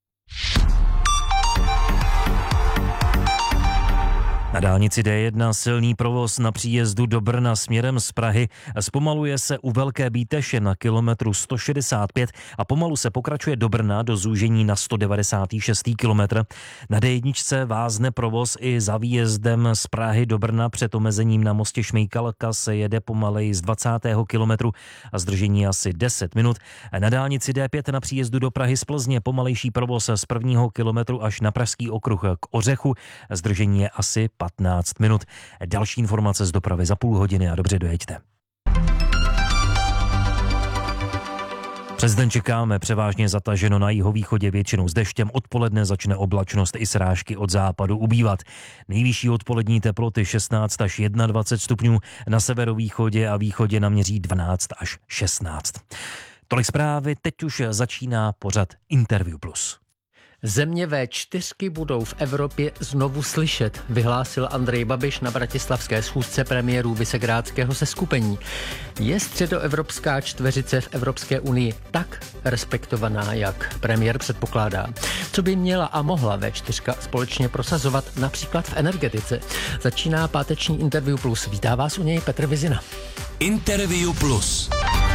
Na dálnici D jedna silný provoz na příjezdu do Brna směrem z Prahy. Zpomaluje se u Velké Bíteše na kilometru sto šedesát pět a pomalu se pokračuje do Brna do zúžení na sto devadesát šest kilometr. Na D jedna vázne provoz i za výjezdem z Prahy do Brna před omezením na mostě Šmejkalka se jede pomaleji z dvacátého kilometru a zdržení asi deset minut. Na dálnici D pět na příjezdu do Prahy z Plzně pomalejší provoz z prvního kilometru až na Pražský okruh k Ořechu. Zdržení je asi patnáct minut. Další informace z dopravy za půl hodiny a dobře dojeďte. Přes den čekáme převážně zataženo na jihovýchodě, většinou s deštěm. Odpoledne začne oblačnost i srážky od západu ubývat. Nejvyšší odpolední teploty šestnáct až dvacet jedna stupňů, na severovýchodě a východě naměří dvanáct až šestnáct. Tolik zprávy, teď už začíná pořad Interview Plus. Země vé čtyřky budou v Evropě znovu slyšet, vyhlásil Andrej Babiš na bratislavské schůzce premiérů Visegrádského seskupení. Je středoevropská čtveřice v Evropské unii tak respektovaná, jak premiér předpokládá? Co by měla a mohla vé čtyřka společně prosazovat například v energetice? Začíná páteční Interview Plus. Vítá vás u něj Petr Vizina. Interview Plus.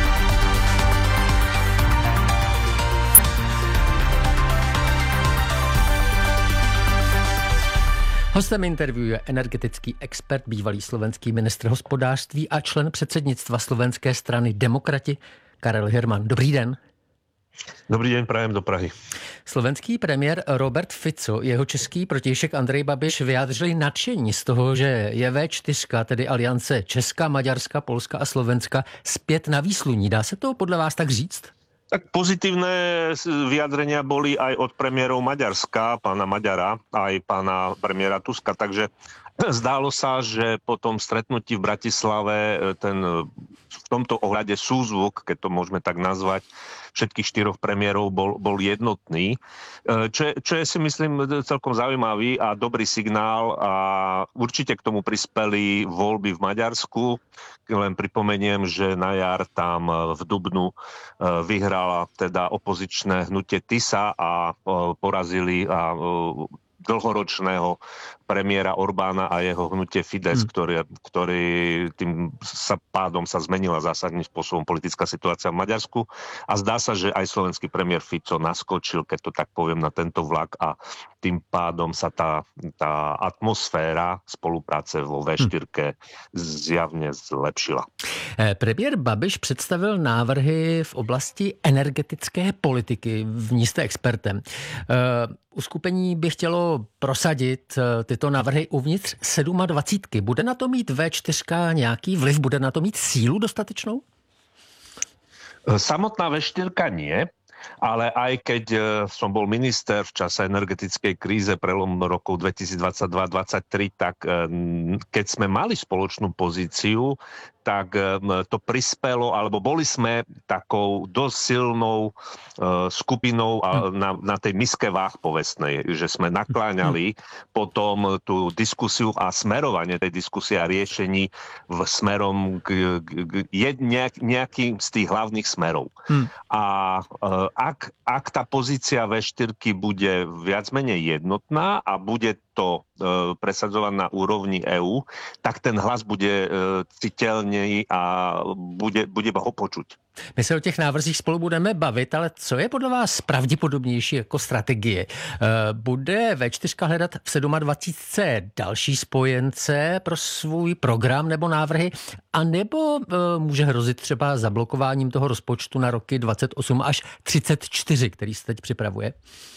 Hostem interview je energetický expert, bývalý slovenský ministr hospodářství a člen předsednictva slovenské strany Demokrati Karel Hirman. Dobrý den. Dobrý den, prajem do Prahy. Slovenský premiér Robert Fico, jeho český protějšek Andrej Babiš vyjádřili nadšení z toho, že je vé čtyři, tedy aliance Česka, Maďarska, Polska a Slovenska, zpět na výsluní. Dá se to podle vás tak říct? Tak pozitívne vyjadrenia boli aj od premiérov Maďarska, pána Maďara, aj pána premiéra Tuska, takže zdálo sa, že po tom stretnutí v Bratislave ten v tomto ohľade súzvuk, keď to môžeme tak nazvať, všetkých štyroch premiérov bol, bol jednotný, čo je, čo je si myslím celkom zaujímavý a dobrý signál a určite k tomu prispeli voľby v Maďarsku. Len pripomeniem, že na jar tam v dubnu vyhrala teda opozičné hnutie TISA a porazili a dlhoročného premiéra Orbána a jeho hnutie Fidesz, hmm. ktorý, ktorý tým sa pádom sa zmenila zásadným spôsobom politická situácia v Maďarsku. A zdá sa, že aj slovenský premiér Fico naskočil, keď to tak poviem, na tento vlak a tým pádom sa tá, tá atmosféra spolupráce vo vé štyri hmm. zjavne zlepšila. Premiér Babiš představil návrhy v oblasti energetické politiky. V ní jste expertem. Uskupení by chtělo prosadit tyto návrhy uvnitř sedmadvacítky. Bude na to mít vé čtyři nějaký vliv? Bude na to mít sílu dostatečnou? Samotná vé štyri nie, ale aj keď som bol minister v čase energetickej kríze prelom rokov dvetisícdvadsaťdva dvadsaťtri, tak keď sme mali spoločnú pozíciu, tak to prispelo, alebo boli sme takou dosť silnou uh, skupinou a na, na tej miske váh povestnej, že sme nakláňali potom tú diskusiu a smerovanie tej diskusie a riešení v smerom k, k, k nejak, nejakým z tých hlavných smerov. Hmm. A uh, ak, ak tá pozícia vé štyri bude viac menej jednotná a bude to uh, presadzovať na úrovni EÚ, tak ten hlas bude uh, citeľný a bude, bude ho počuť. My se o těch návrzích spolu budeme bavit, ale co je podle vás pravděpodobnější jako strategie? Bude vé čtyři hledat v dvacet sedm další spojence pro svůj program nebo návrhy, anebo může hrozit třeba zablokováním toho rozpočtu na roky dvacet osm až třicet čtyři, který se teď připravuje?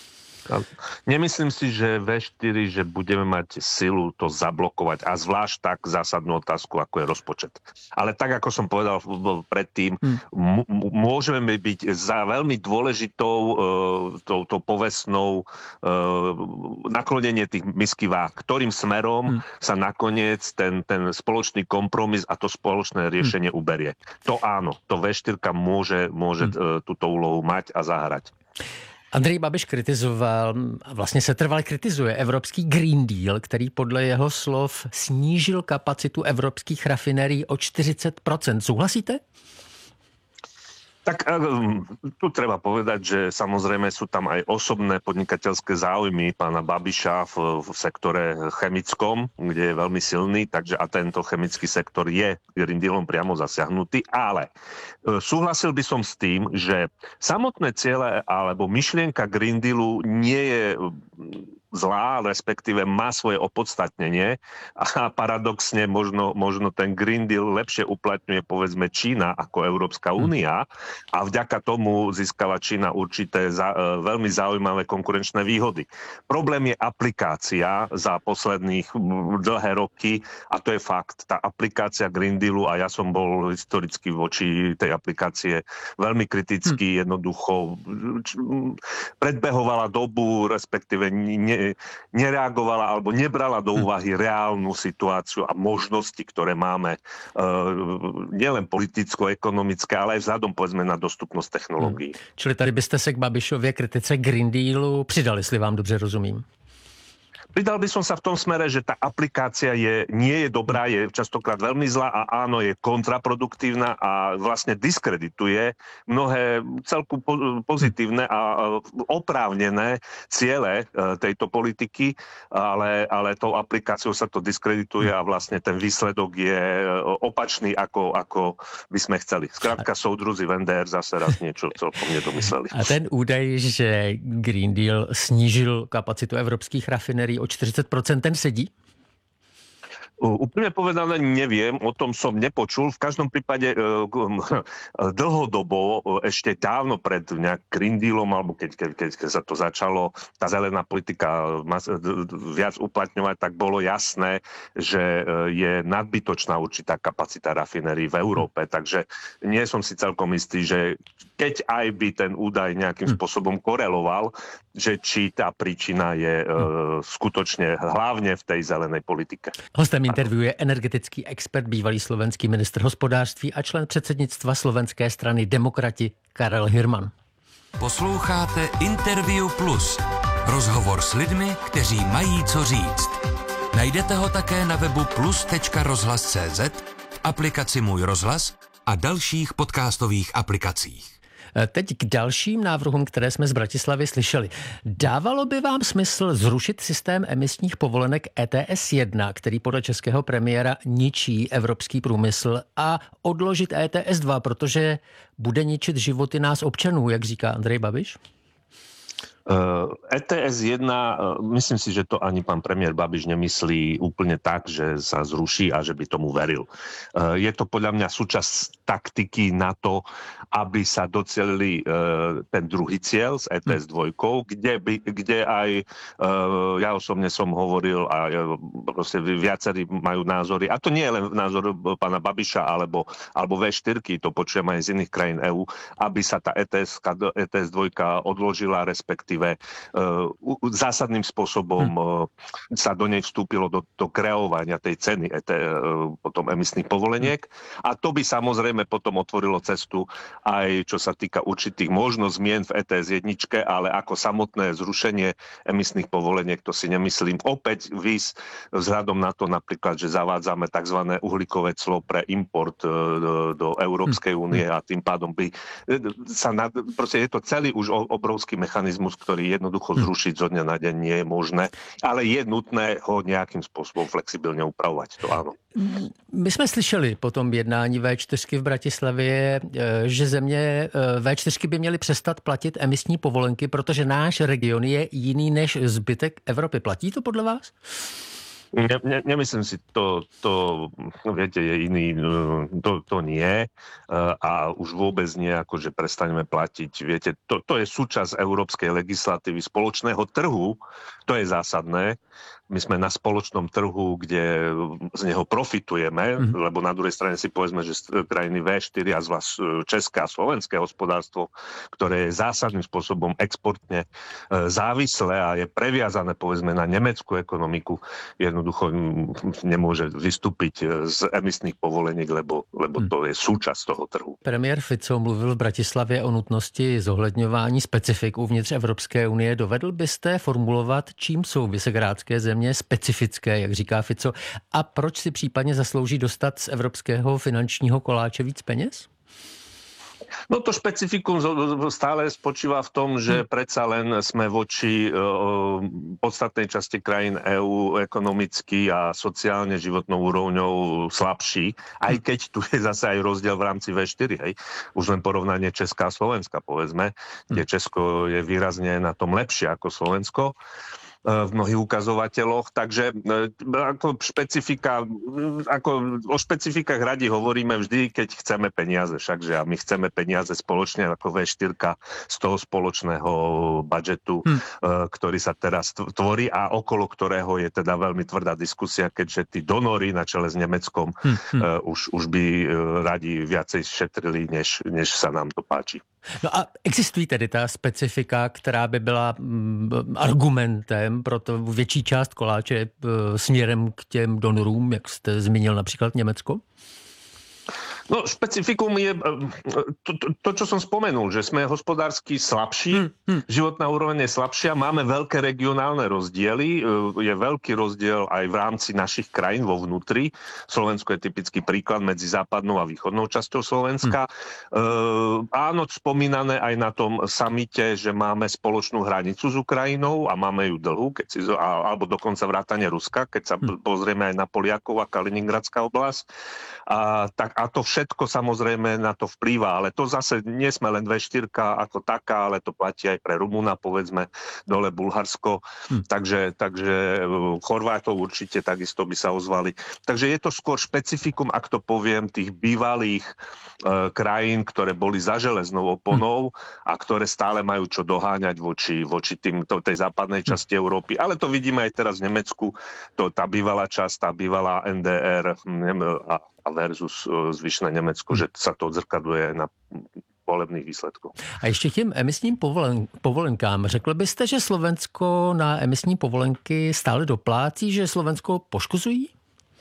Nemyslím si, že vé štyri, že budeme mať silu to zablokovať a zvlášť tak zásadnú otázku, ako je rozpočet. Ale tak, ako som povedal predtým, m- môžeme byť za veľmi dôležitou uh, tou, tou povestnou uh, naklonenie tých misky váh, ktorým smerom hmm. sa nakoniec ten, ten spoločný kompromis a to spoločné riešenie hmm. uberie. To áno, to vé štyri môže, môže hmm. uh, túto úlohu mať a zahrať. Andrej Babiš kritizoval, a vlastně se trvale kritizuje Evropský Green Deal, který podle jeho slov snížil kapacitu evropských rafinérií o čtyřicet procent. Souhlasíte? Tak tu treba povedať, že samozrejme sú tam aj osobné podnikateľské záujmy pána Babiša v, v sektore chemickom, kde je veľmi silný, takže a tento chemický sektor je Green Dealom priamo zasiahnutý, ale súhlasil by som s tým, že samotné ciele alebo myšlienka Green Dealu nie je zlá, respektíve má svoje opodstatnenie a paradoxne možno, možno ten Green Deal lepšie uplatňuje povedzme Čína ako Európska únia a vďaka tomu získala Čína určité za, veľmi zaujímavé konkurenčné výhody. Problém je aplikácia za posledných dlhé roky a to je fakt. Tá aplikácia Green Dealu, a ja som bol historicky voči tej aplikácie veľmi kriticky, hm. jednoducho predbehovala dobu, respektíve ne, nereagovala alebo nebrala do úvahy reálnu situáciu a možnosti, ktoré máme uh, nielen politicko-ekonomické, ale aj vzhľadom povedzme na dostupnosť technológií. Hmm. Čili tady byste se k Babišově kritice Green Dealu přidali, jestli vám dobře rozumím. Pridal by som sa v tom smere, že tá aplikácia je, nie je dobrá, je častokrát veľmi zlá a áno, je kontraproduktívna a vlastne diskredituje mnohé celku pozitívne a oprávnené ciele tejto politiky, ale, ale tou aplikáciou sa to diskredituje a vlastne ten výsledok je opačný, ako, ako by sme chceli. Skrátka, soudruzi v en dé er zase raz niečo celkom nedomysleli. A ten údaj, že Green Deal snížil kapacitu evropských rafinerií o čtyřicet procent, ten sedí? Úplne povedané neviem, o tom som nepočul. V každom prípade dlhodobo, ešte dávno pred nejak Green Dealom, alebo keď, keď, keď sa to začalo, tá zelená politika viac uplatňovať, tak bolo jasné, že je nadbytočná určitá kapacita rafinérií v Európe. Takže nie som si celkom istý, že keď aj by ten údaj nejakým spôsobom koreloval, že či tá príčina je e, skutočne hlavne v tej zelenej politike. Hostem interview je energetický expert, bývalý slovenský ministr hospodářství a člen předsednictva slovenské strany Demokrati Karel Hirman. Posloucháte Interview Plus. Rozhovor s lidmi, kteří mají co říct. Najdete ho také na webu plus tečka rozhlas tečka cé zet, v aplikaci Můj rozhlas a dalších podcastových aplikacích. Teď k dalším návrhům, které jsme z Bratislavy slyšeli. Dávalo by vám smysl zrušit systém emisních povolenek E T S jedna, který podle českého premiéra ničí evropský průmysl, a odložit E T S dva, protože bude ničit životy nás občanů, jak říká Andrej Babiš? E T S jedna, myslím si, že to ani pán premiér Babiš nemyslí úplne tak, že sa zruší a že by tomu veril. Je to podľa mňa súčasť taktiky na to, aby sa docelili ten druhý cieľ s E T S dva, kde, by, kde aj ja osobne som hovoril a proste viacerí majú názory, a to nie je len názor pána Babiša alebo, alebo vé štyri, to počujem aj z iných krajín EÚ, aby sa tá E T S, E T S dva odložila, respektíve zásadným spôsobom hmm. sa do nej vstúpilo do, do kreovania tej ceny et, potom emisných povoleniek. A to by samozrejme potom otvorilo cestu aj čo sa týka určitých možno zmien v E T S jedna, ale ako samotné zrušenie emisných povoleniek, to si nemyslím. Opäť vys vzhľadom na to napríklad, že zavádzame tzv. Uhlíkové clo pre import do, do Európskej únie a tým pádom by sa nad, proste je to celý už obrovský mechanizmus, ktorý jednoducho zrušiť zo dňa na deň nie je možné, ale je nutné ho nejakým spôsobom flexibilne upravovať, to áno. My jsme slyšeli po tom jednání vé čtyři v Bratislavě, že země vé čtyři by měly přestat platit emisní povolenky, protože náš region je jiný než zbytek Evropy. Platí to podle vás? Ne, ne, nemyslím si, to, to viete, je iný, to, to nie a už vôbec nie, ako že prestaňme platiť. Viete, to, to je súčasť európskej legislatívy spoločného trhu, to je zásadné. My sme na spoločnom trhu, kde z neho profitujeme, mm. lebo na druhej strane si povedzme, že krajiny vé štyri a zvlášť české a slovenské hospodárstvo, ktoré je zásadným spôsobom exportne závislé a je previazané povedzme na nemeckú ekonomiku, jednoducho nemôže vystúpiť z emisných povoleniek, lebo, lebo to je súčasť toho trhu. Premiér Fico mluvil v Bratislavě o nutnosti zohledňování specifik uvnitř Evropské unie. Dovedl byste formulovat, čím jsou visegrádské země specifické, jak říká Fico, a proč si případně zaslouží dostat z evropského finančního koláče víc peněz? No to špecifikum stále spočíva v tom, že predsa len sme voči o, podstatnej časti krajín EÚ ekonomicky a sociálne životnou úrovňou slabší, aj keď tu je zase aj rozdiel v rámci vé štyri, hej. Už len porovnanie Česka a Slovenska, povedzme, kde Česko je výrazne na tom lepšie ako Slovensko. v mnohých ukazovateľoch, takže ako špecifika, ako o špecifikách radi hovoríme vždy, keď chceme peniaze, všakže a my chceme peniaze spoločne ako vé štyri z toho spoločného budžetu, hm. ktorý sa teraz tvorí a okolo ktorého je teda veľmi tvrdá diskusia, keďže tí donory na čele s Nemeckom hm. uh, už, už by radi viacej šetrili, než, než sa nám to páči. No a existují tedy ta specifika, která by byla mm, argumentem pro to větší část koláče e, směrem k těm donorům, jak jste zmínil například Německo? No, špecifikum je to, to, to, čo som spomenul, že sme hospodársky slabší, hmm, hmm. životná úroveň je slabšia, máme veľké regionálne rozdiely, je veľký rozdiel aj v rámci našich krajín vo vnútri. Slovensko je typický príklad medzi západnou a východnou časťou Slovenska. Hmm. E, áno, spomínané aj na tom samite, že máme spoločnú hranicu s Ukrajinou a máme ju dlhú, keď si, alebo dokonca vrátane Ruska, keď sa hmm. pozrieme aj na Poliakov a Kaliningradská oblasť. A, tak, a to všetko samozrejme na to vplýva, ale to zase nie sme len vé štyri ako taká, ale to platí aj pre Rumúna, povedzme, dole Bulharsko, hm. takže, takže Chorvátov určite takisto by sa ozvali. Takže je to skôr špecifikum, ak to poviem, tých bývalých e, krajín, ktoré boli za železnou oponou hm. a ktoré stále majú čo doháňať voči, voči tým, to, tej západnej časti hm. Európy. Ale to vidíme aj teraz v Nemecku, to, tá bývalá časť, tá bývalá en dé er a versus zvyšné Německo, že sa to odzrkadluje na volebných výsledků. A ještě k těm emisním povolen, povolenkám. Řekl byste, že Slovensko na emisní povolenky stále doplácí, že Slovensko poškozují?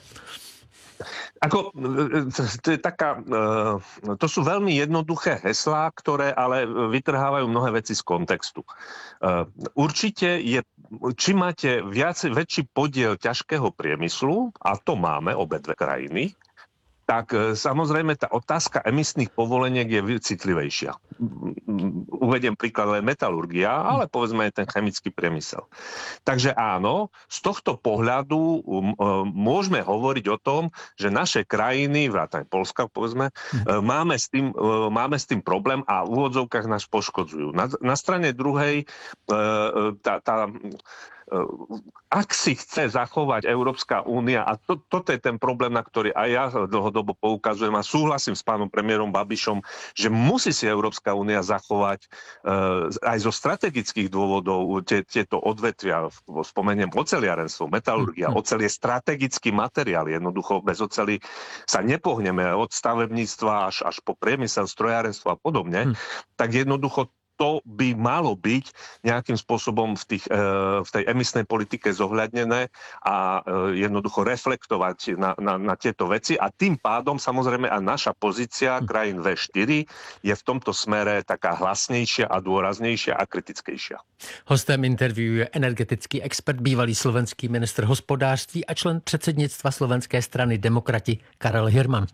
Ako, to je taká, to sú veľmi jednoduché heslá, ktoré ale vytrhávajú mnohé veci z kontextu. Určite je, či máte viac, väčší podiel ťažkého priemyslu, a to máme obe dve krajiny, tak samozrejme tá otázka emisných povoleniek je citlivejšia. Uvediem príklad len metalurgia, ale povedzme aj ten chemický priemysel. Takže áno, z tohto pohľadu môžeme hovoriť o tom, že naše krajiny, vrátane Poľska, povedzme, máme s tým, máme s tým problém a v úvodzovkách nás poškodzujú. Na, na strane druhej tá, tá ak si chce zachovať Európska únia, a to, toto je ten problém, na ktorý aj ja dlhodobo poukazujem a súhlasím s pánom premiérom Babišom, že musí si Európska únia zachovať uh, aj zo strategických dôvodov tie, tieto odvetvia, spomeniem oceliarenstvo, metalurgia. Oceľ je strategický materiál, jednoducho bez oceli sa nepohneme od stavebníctva až, až po priemysel, strojárenstvo a podobne, hmm. tak jednoducho to by malo byť nejakým spôsobom v, tých, v tej emisnej politike zohľadnené a jednoducho reflektovať na, na, na tieto veci. A tým pádom samozrejme aj naša pozícia krajín vé štyri je v tomto smere taká hlasnejšia a dôraznejšia a kritickejšia. Hostem interview je energetický expert, bývalý slovenský ministr hospodářství a člen předsednictva Slovenské strany Demokrati Karel Hirman.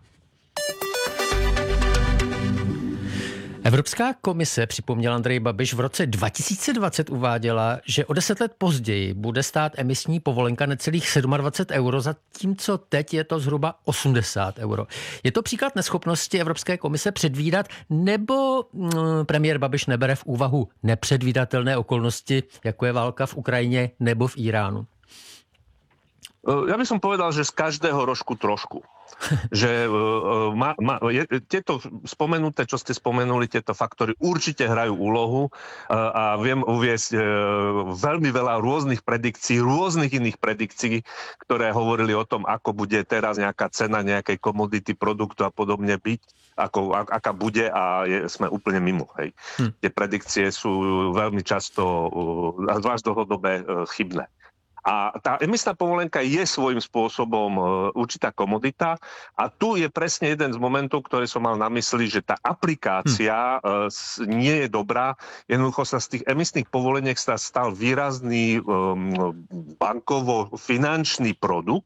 Evropská komise, připomněl Andrej Babiš, v roce dva tisíce dvacet uváděla, že o deset let později bude stát emisní povolenka necelých dvacet sedm euro, zatímco teď je to zhruba osmdesát euro. Je to příklad neschopnosti Evropské komise předvídat, nebo mm, premiér Babiš nebere v úvahu nepředvídatelné okolnosti, jako je válka v Ukrajině nebo v Iránu? Ja by som povedal, že z každého rožku trošku. Že uh, ma, ma, je, tieto spomenuté, čo ste spomenuli, tieto faktory určite hrajú úlohu uh, a viem uviesť uh, veľmi veľa rôznych predikcií, rôznych iných predikcií, ktoré hovorili o tom, ako bude teraz nejaká cena nejakej komodity, produktu a podobne byť, ako, aká bude a je, sme úplne mimo. Hej. Hm. Tie predikcie sú veľmi často, uh, zvlášť dlhodobé, uh, chybné. A tá emisná povolenka je svojím spôsobom určitá komodita a tu je presne jeden z momentov, ktorý som mal na mysli, že tá aplikácia hm. nie je dobrá. Jednoducho sa z tých emisných povoleniek sa stal výrazný um, bankovo-finančný produkt,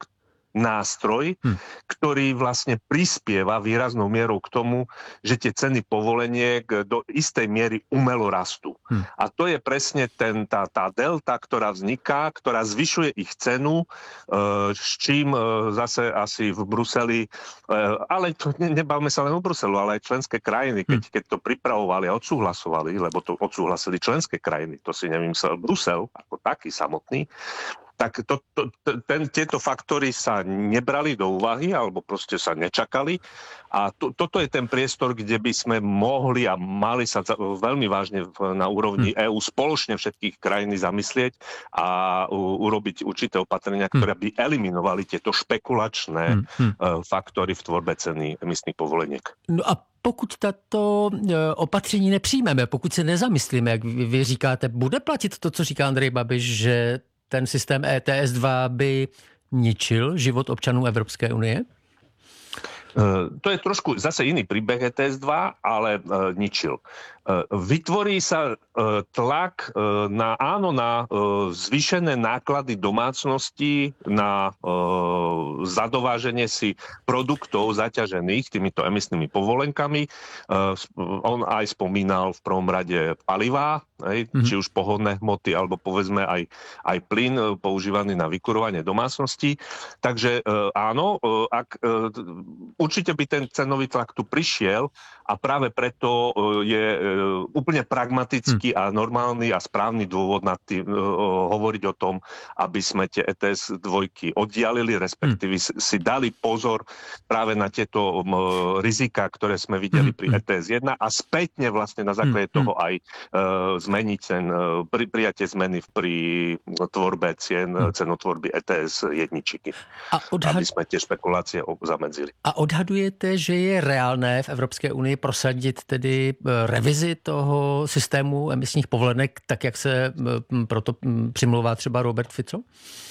nástroj, hm. ktorý vlastne prispieva výraznou mierou k tomu, že tie ceny povoleniek do istej miery umelo rastú. Hm. A to je presne ten, tá, tá delta, ktorá vzniká, ktorá zvyšuje ich cenu, e, s čím e, zase asi v Bruseli, e, ale to, ne, nebavme sa len o Bruselu, ale aj členské krajiny, keď, keď to pripravovali a odsúhlasovali, lebo to odsúhlasili členské krajiny, to si nevymyslel Brusel ako taký samotný, tak to, to, ten, tieto faktory sa nebrali do úvahy alebo proste sa nečakali. A to, toto je ten priestor, kde by sme mohli a mali sa veľmi vážne na úrovni hm. EÚ spoločne všetkých krajín zamyslieť a u, urobiť určité opatrenia, ktoré by eliminovali tieto špekulačné hm. faktory v tvorbe ceny emisných povoleniek. No a pokud tato opatření nepřijmeme, pokud se nezamyslíme, jak vy říkáte, bude platit to, co říká Andrej Babiš, že ten systém E T S dva by ničil život občanů Evropské unie? To je trošku zase iný príbeh E T S dva, ale uh, ničil. Uh, vytvorí sa uh, tlak uh, na, áno, na uh, zvýšené náklady domácností, na uh, zadováženie si produktov zaťažených týmito emisnými povolenkami. Uh, on aj spomínal v prvom rade palivá, hej, mm-hmm. či už pohodné hmoty, alebo povedzme aj, aj plyn uh, používaný na vykurovanie domácností. Takže uh, áno, uh, ak uh, určite by ten cenový tlak tu prišiel a práve preto je úplne pragmatický a normálny a správny dôvod na tým, hovoriť o tom, aby sme tie E T S dvojky oddialili, respektíve si dali pozor práve na tieto rizika, ktoré sme videli pri E T S jeden a spätne vlastne na základe toho aj zmeniť ten, pri, prijatie zmeny pri tvorbe cien, cenotvorby E T S jedničky. A odhad... aby sme tie špekulácie zamedzili. A odhadujete, že je reálné v Evropské unii prosadit tedy revizi toho systému emisních povolenek, tak jak se proto přimlouvá třeba Robert Fico?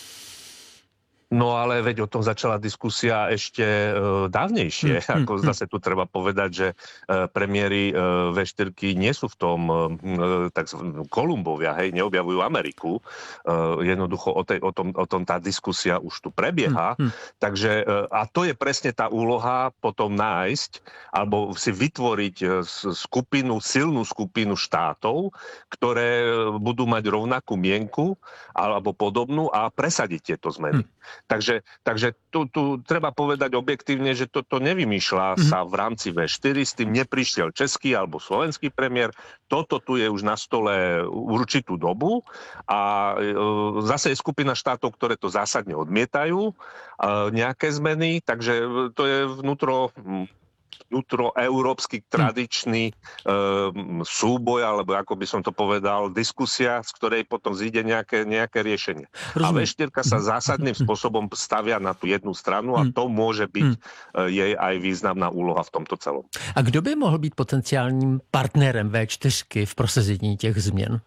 No ale veď o tom začala diskusia ešte e, dávnejšie. Mm, Ako mm, zase tu treba povedať, že e, premiéry e, vé štyri nie sú v tom e, tak Kolumbovia, hej, neobjavujú Ameriku. E, jednoducho o, tej, o, tom, o tom tá diskusia už tu prebieha. Mm, mm. Takže, e, a to je presne tá úloha potom nájsť alebo si vytvoriť e, skupinu, silnú skupinu štátov, ktoré budú mať rovnakú mienku alebo podobnú a presadiť tieto zmeny. Mm. Takže, takže tu, tu treba povedať objektívne, že toto nevymýšľa mm-hmm. sa v rámci vé štyri, s tým neprišiel český alebo slovenský premiér. Toto tu je už na stole určitú dobu a e, zase je skupina štátov, ktoré to zásadne odmietajú, e, nejaké zmeny, takže to je vnútro... vnútroeurópsky tradičný e, súboj, alebo ako by som to povedal, diskusia, z ktorej potom zíde nejaké, nejaké riešenie. Rozumiem. A vé štyri sa zásadným spôsobom stavia na tú jednu stranu a to môže byť e, jej aj významná úloha v tomto celom. A kdo by mohl být potenciálním partnerem vé štyri v prosazení těch změn?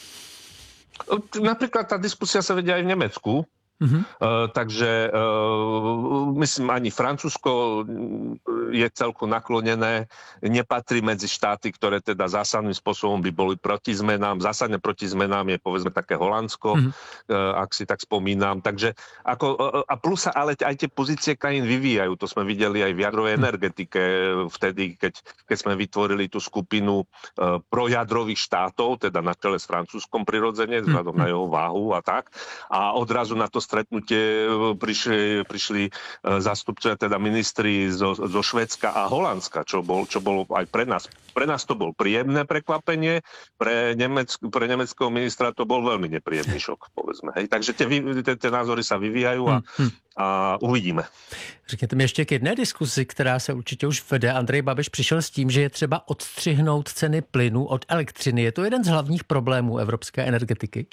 Napríklad tá diskusia sa vedie aj v Nemecku. Uh-huh. Uh, takže uh, myslím, ani Francúzsko je celku naklonené, nepatrí medzi štáty, ktoré teda zásadným spôsobom by boli proti zmenám. Zásadne proti zmenám je povedzme také Holandsko, uh-huh. uh, ak si tak spomínam. Takže ako, uh, a plus sa ale aj tie pozície krajín vyvíjajú. To sme videli aj v jadrovej uh-huh. energetike vtedy, keď, keď sme vytvorili tú skupinu uh, projadrových štátov, teda na čele s Francúzskom prirodzene, vzhľadom uh-huh. na jeho váhu a tak. A odrazu na to stretnutie prišli, prišli zástupcovia, teda ministri zo, zo Švédska a Holandska, čo, bol, čo bolo aj pre nás. Pre nás to bol príjemné prekvapenie, pre, Nemec, pre nemeckého ministra to bol veľmi nepríjemný šok, povedzme. Hej. Takže tie, tie, tie názory sa vyvíjajú a, a uvidíme. Řekněte mi ještě k jedné diskusi, která se určitě už vede. Andrej Babiš přišel s tím, že je třeba odstřihnout ceny plynu od elektřiny. Je to jeden z hlavních problémů evropské energetiky?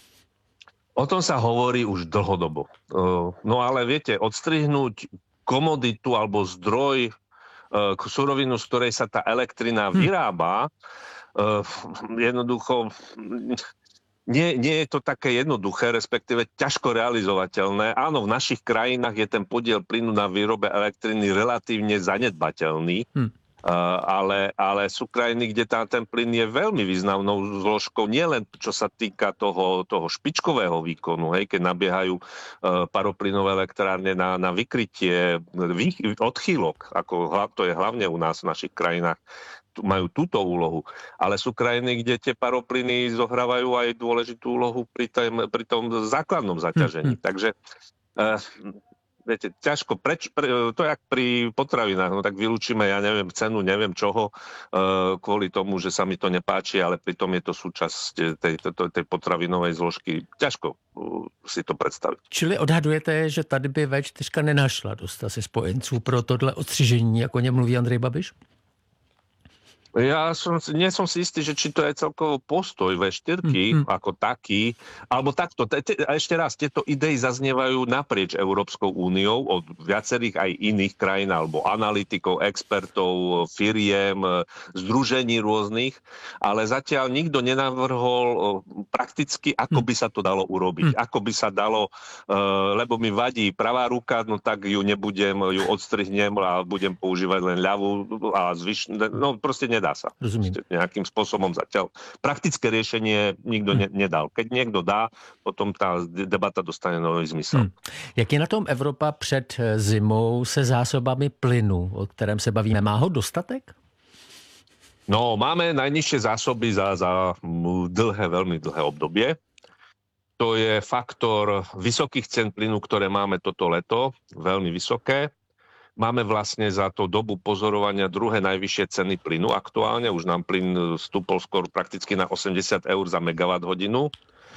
O tom sa hovorí už dlhodobo. No ale viete, odstrihnúť komoditu alebo zdroj, surovinu, z ktorej sa tá elektrina vyrába, hm. jednoducho nie, nie je to také jednoduché, respektíve ťažko realizovateľné. Áno, v našich krajinách je ten podiel plynu na výrobe elektriny relatívne zanedbateľný. Hm. ale, ale sú krajiny, kde tá, ten plyn je veľmi významnou zložkou, nielen čo sa týka toho, toho špičkového výkonu, hej, keď nabiehajú paroplynové elektrárne na, na vykrytie vý, odchýlok, ako to je hlavne u nás v našich krajinách, majú túto úlohu. Ale sú krajiny, kde tie paroplyny zohrávajú aj dôležitú úlohu pri, tém, pri tom základnom zaťažení. Mm-hmm. Takže uh, viete, ťažko, preč, pre, to je jak pri potravinách, no tak vylúčime, ja neviem, cenu, neviem čoho, uh, kvôli tomu, že sa mi to nepáči, ale pritom je to súčasť tej, tej, tej potravinovej zložky. Ťažko uh, si to představit. Čili odhadujete, že tady by vé čtyři nenašla dost asi spojenců pro tohle odstřižení, jako o něm mluví Andrej Babiš? Ja som, nie som si istý, že či to je celkovo postoj vé štyri mm-hmm. ako taký, alebo takto. Te, te, a ešte raz, tieto idei zaznievajú naprieč Európskou úniou od viacerých aj iných krajín, alebo analytikov, expertov, firiem, združení rôznych, ale zatiaľ nikto nenavrhol prakticky, ako by sa to dalo urobiť. Mm. Ako by sa dalo, lebo mi vadí pravá ruka, no tak ju nebudem, ju odstrihnem a budem používať len ľavú a zvyš... No proste nedá sa. Rozumiem. Nejakým spôsobom zatiaľ. Praktické riešenie nikto hmm. ne, nedal. Keď niekto dá, potom tá debata dostane nový zmysel. Hmm. Jak je na tom Evropa před zimou se zásobami plynu, o kterém se bavíme? Má ho dostatek? No, máme najnižšie zásoby za, za dlhé, veľmi dlhé obdobie. To je faktor vysokých cien plynu, ktoré máme toto leto, veľmi vysoké. Máme vlastne za to dobu pozorovania druhé najvyššie ceny plynu aktuálne. Už nám plyn vstúpol skôr prakticky na osemdesiat eur za megawatt hodinu.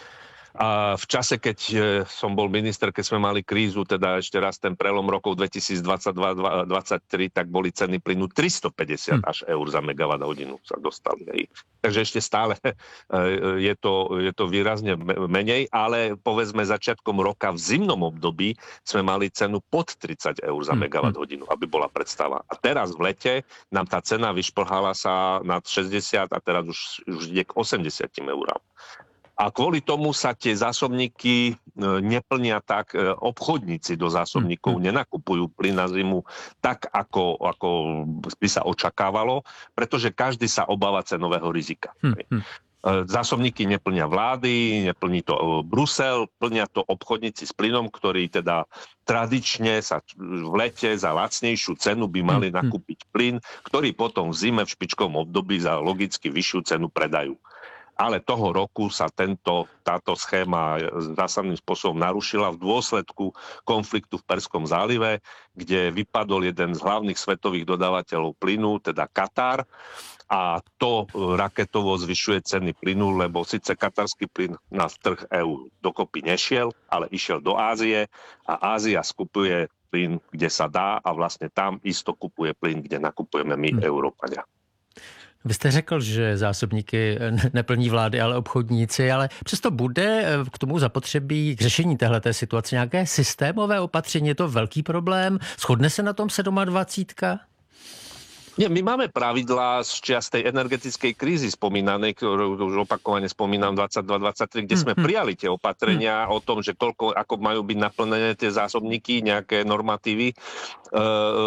A v čase, keď som bol minister, keď sme mali krízu, teda ešte raz ten prelom rokov dvetisícdvadsaťdva dvadsaťtri, tak boli ceny plynu tristopäťdesiat až eur za megawatt hodinu sa dostali. Hej. Takže ešte stále je to, je to výrazne menej, ale povedzme začiatkom roka v zimnom období sme mali cenu pod tridsať eur za megawatt hodinu, aby bola predstava. A teraz v lete nám tá cena vyšplhala sa nad šesťdesiat a teraz už, už ide k osemdesiatim eurám. A kvôli tomu sa tie zásobníky neplnia tak, obchodníci do zásobníkov nenakupujú plyn na zimu tak, ako, ako by sa očakávalo, pretože každý sa obáva cenového rizika. Hmm. Zásobníky neplnia vlády, neplní to Brusel, plnia to obchodníci s plynom, ktorí teda tradične sa v lete za lacnejšiu cenu by mali nakúpiť plyn, ktorý potom v zime v špičkovom období za logicky vyššiu cenu predajú. Ale toho roku sa tento, táto schéma zásadným spôsobom narušila v dôsledku konfliktu v Perskom zálive, kde vypadol jeden z hlavných svetových dodávateľov plynu, teda Katar, a to raketovo zvyšuje ceny plynu, lebo síce katarský plyn na trh EÚ dokopy nešiel, ale išiel do Ázie a Ázia skupuje plyn, kde sa dá a vlastne tam isto kupuje plyn, kde nakupujeme my, Európania. Vy jste řekl, že zásobníky neplní vlády, ale obchodníci, ale přesto bude k tomu zapotřebí k řešení téhleté situace nějaké systémové opatření. Je to velký problém? Shodne se na tom sedmadvacítka? Nie, my máme pravidlá z čias tej energetickej krízy spomínanej, ktorú už opakovane spomínam dvadsaťdva dvadsaťtri, kde sme prijali tie opatrenia o tom, že koľko, ako majú byť naplnené tie zásobníky, nejaké normatívy. E, e,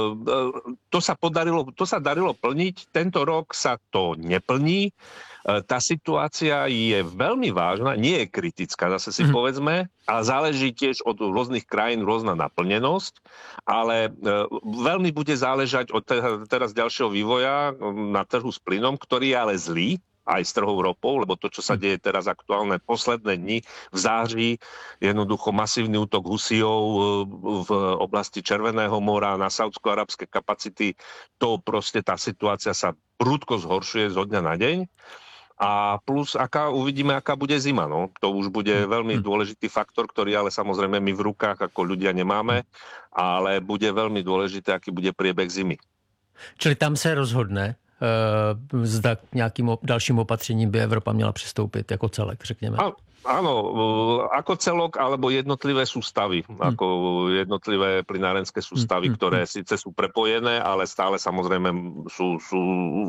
to sa podarilo, to sa darilo plniť. Tento rok sa to neplní. Tá situácia je veľmi vážna, nie je kritická, zase si mm. povedzme, a záleží tiež od rôznych krajín rôzna naplnenosť, ale veľmi bude záležať od teraz ďalšieho vývoja na trhu s plynom, ktorý je ale zlý, aj s trhou ropou, lebo to, čo sa deje teraz aktuálne posledné dni v září, jednoducho masívny útok Husijov v oblasti Červeného mora na saúdsko-arabské kapacity, to proste tá situácia sa prudko zhoršuje zo dňa na deň. A plus, aká, uvidíme, aká bude zima. No. To už bude veľmi dôležitý faktor, ktorý ale samozrejme my v rukách ako ľudia nemáme, ale bude veľmi dôležité, aký bude priebeh zimy. Čili tam se rozhodne, uh, zda k nějakým dalším opatřením by Evropa měla přistoupit jako celek, řekněme. A, áno, ako celok, alebo jednotlivé sústavy, hmm. ako jednotlivé plynárenské sústavy, hmm. ktoré síce sú prepojené, ale stále samozrejme sú... sú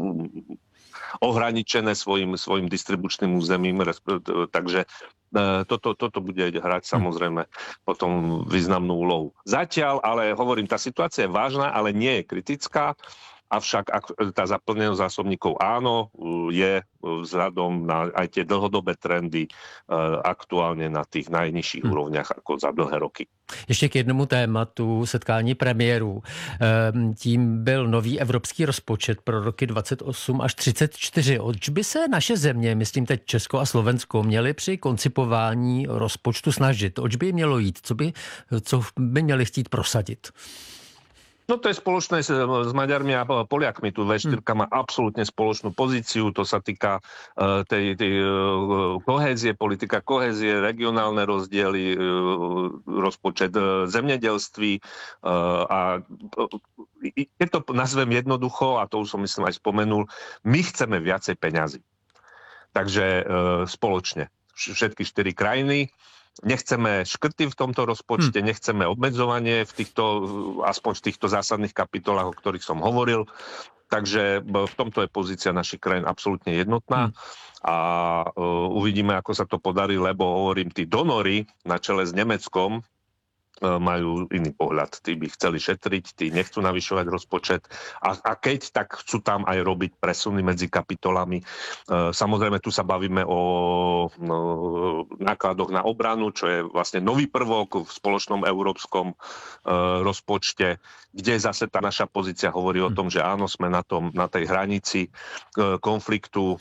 ohraničené svojim, svojim distribučným územím, takže toto, toto bude hrať samozrejme potom významnú úlohu. Zatiaľ, ale hovorím, tá situácia je vážna, ale nie je kritická avšak ak, tá zaplnenosť zásobníkov áno, je vzhľadom na aj tie dlhodobé trendy aktuálně na těch najnižších hmm. úrovniach ako za dlhé roky. Ještě k jednomu tématu setkání premiérů. Tím byl nový evropský rozpočet pro roky dvacet osm až třicet čtyři. Oč by se naše země, myslím teď Česko a Slovensko, měly při koncipování rozpočtu snažit? Oč by mělo jít? Co by, co by měli chtít prosadit? No to je spoločné s, s Maďarmi a Poliakmi. Tu vé štyri má absolútne spoločnú pozíciu. To sa týka uh, tej, tej uh, kohézie, politika kohézie, regionálne rozdiely, uh, rozpočet uh, zemědělství uh, a uh, je to, nazvem jednoducho, a to už som myslím aj spomenul, my chceme viacej peňazí. Takže uh, spoločne. Všetky štyri krajiny. Nechceme škrty v tomto rozpočte, hmm. nechceme obmedzovanie v týchto, aspoň v týchto zásadných kapitolách, o ktorých som hovoril. Takže v tomto je pozícia našich krajín absolútne jednotná. Hmm. A uh, uvidíme, ako sa to podarí, lebo hovorím, tí donory na čele s Nemeckom majú iný pohľad. Tí by chceli šetriť, tí nechcú navyšovať rozpočet a, a keď, tak chcú tam aj robiť presuny medzi kapitolami. E, samozrejme, tu sa bavíme o no, nákladoch na obranu, čo je vlastne nový prvok v spoločnom európskom e, rozpočte, kde zase tá naša pozícia hovorí o tom, že áno, sme na, tom, na tej hranici e, konfliktu, e,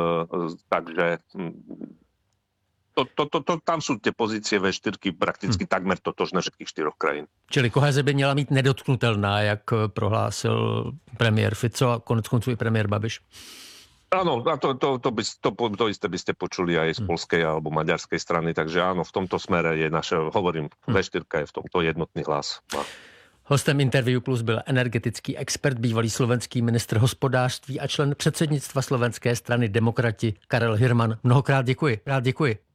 takže To, to, to, to, tam jsou ty pozície vé štyri prakticky hmm. takmer totožné všetkých čtyřoch krajín. Čili koheze by měla mít nedotknutelná, jak prohlásil premiér Fico a konec konců i premiér Babiš. Áno, a to, to, to, by, to, to isté by ste počuli aj z polskej alebo maďarskej strany, takže áno, v tomto smere je naše, hovorím, hmm. vé štyri je v tomto jednotný hlas. A... Hostem Interview Plus byl energetický expert, bývalý slovenský ministr hospodářství a člen předsednictva slovenské strany Demokrati Karel Hirman. Mnohokrát děkuji. Rád děkuji.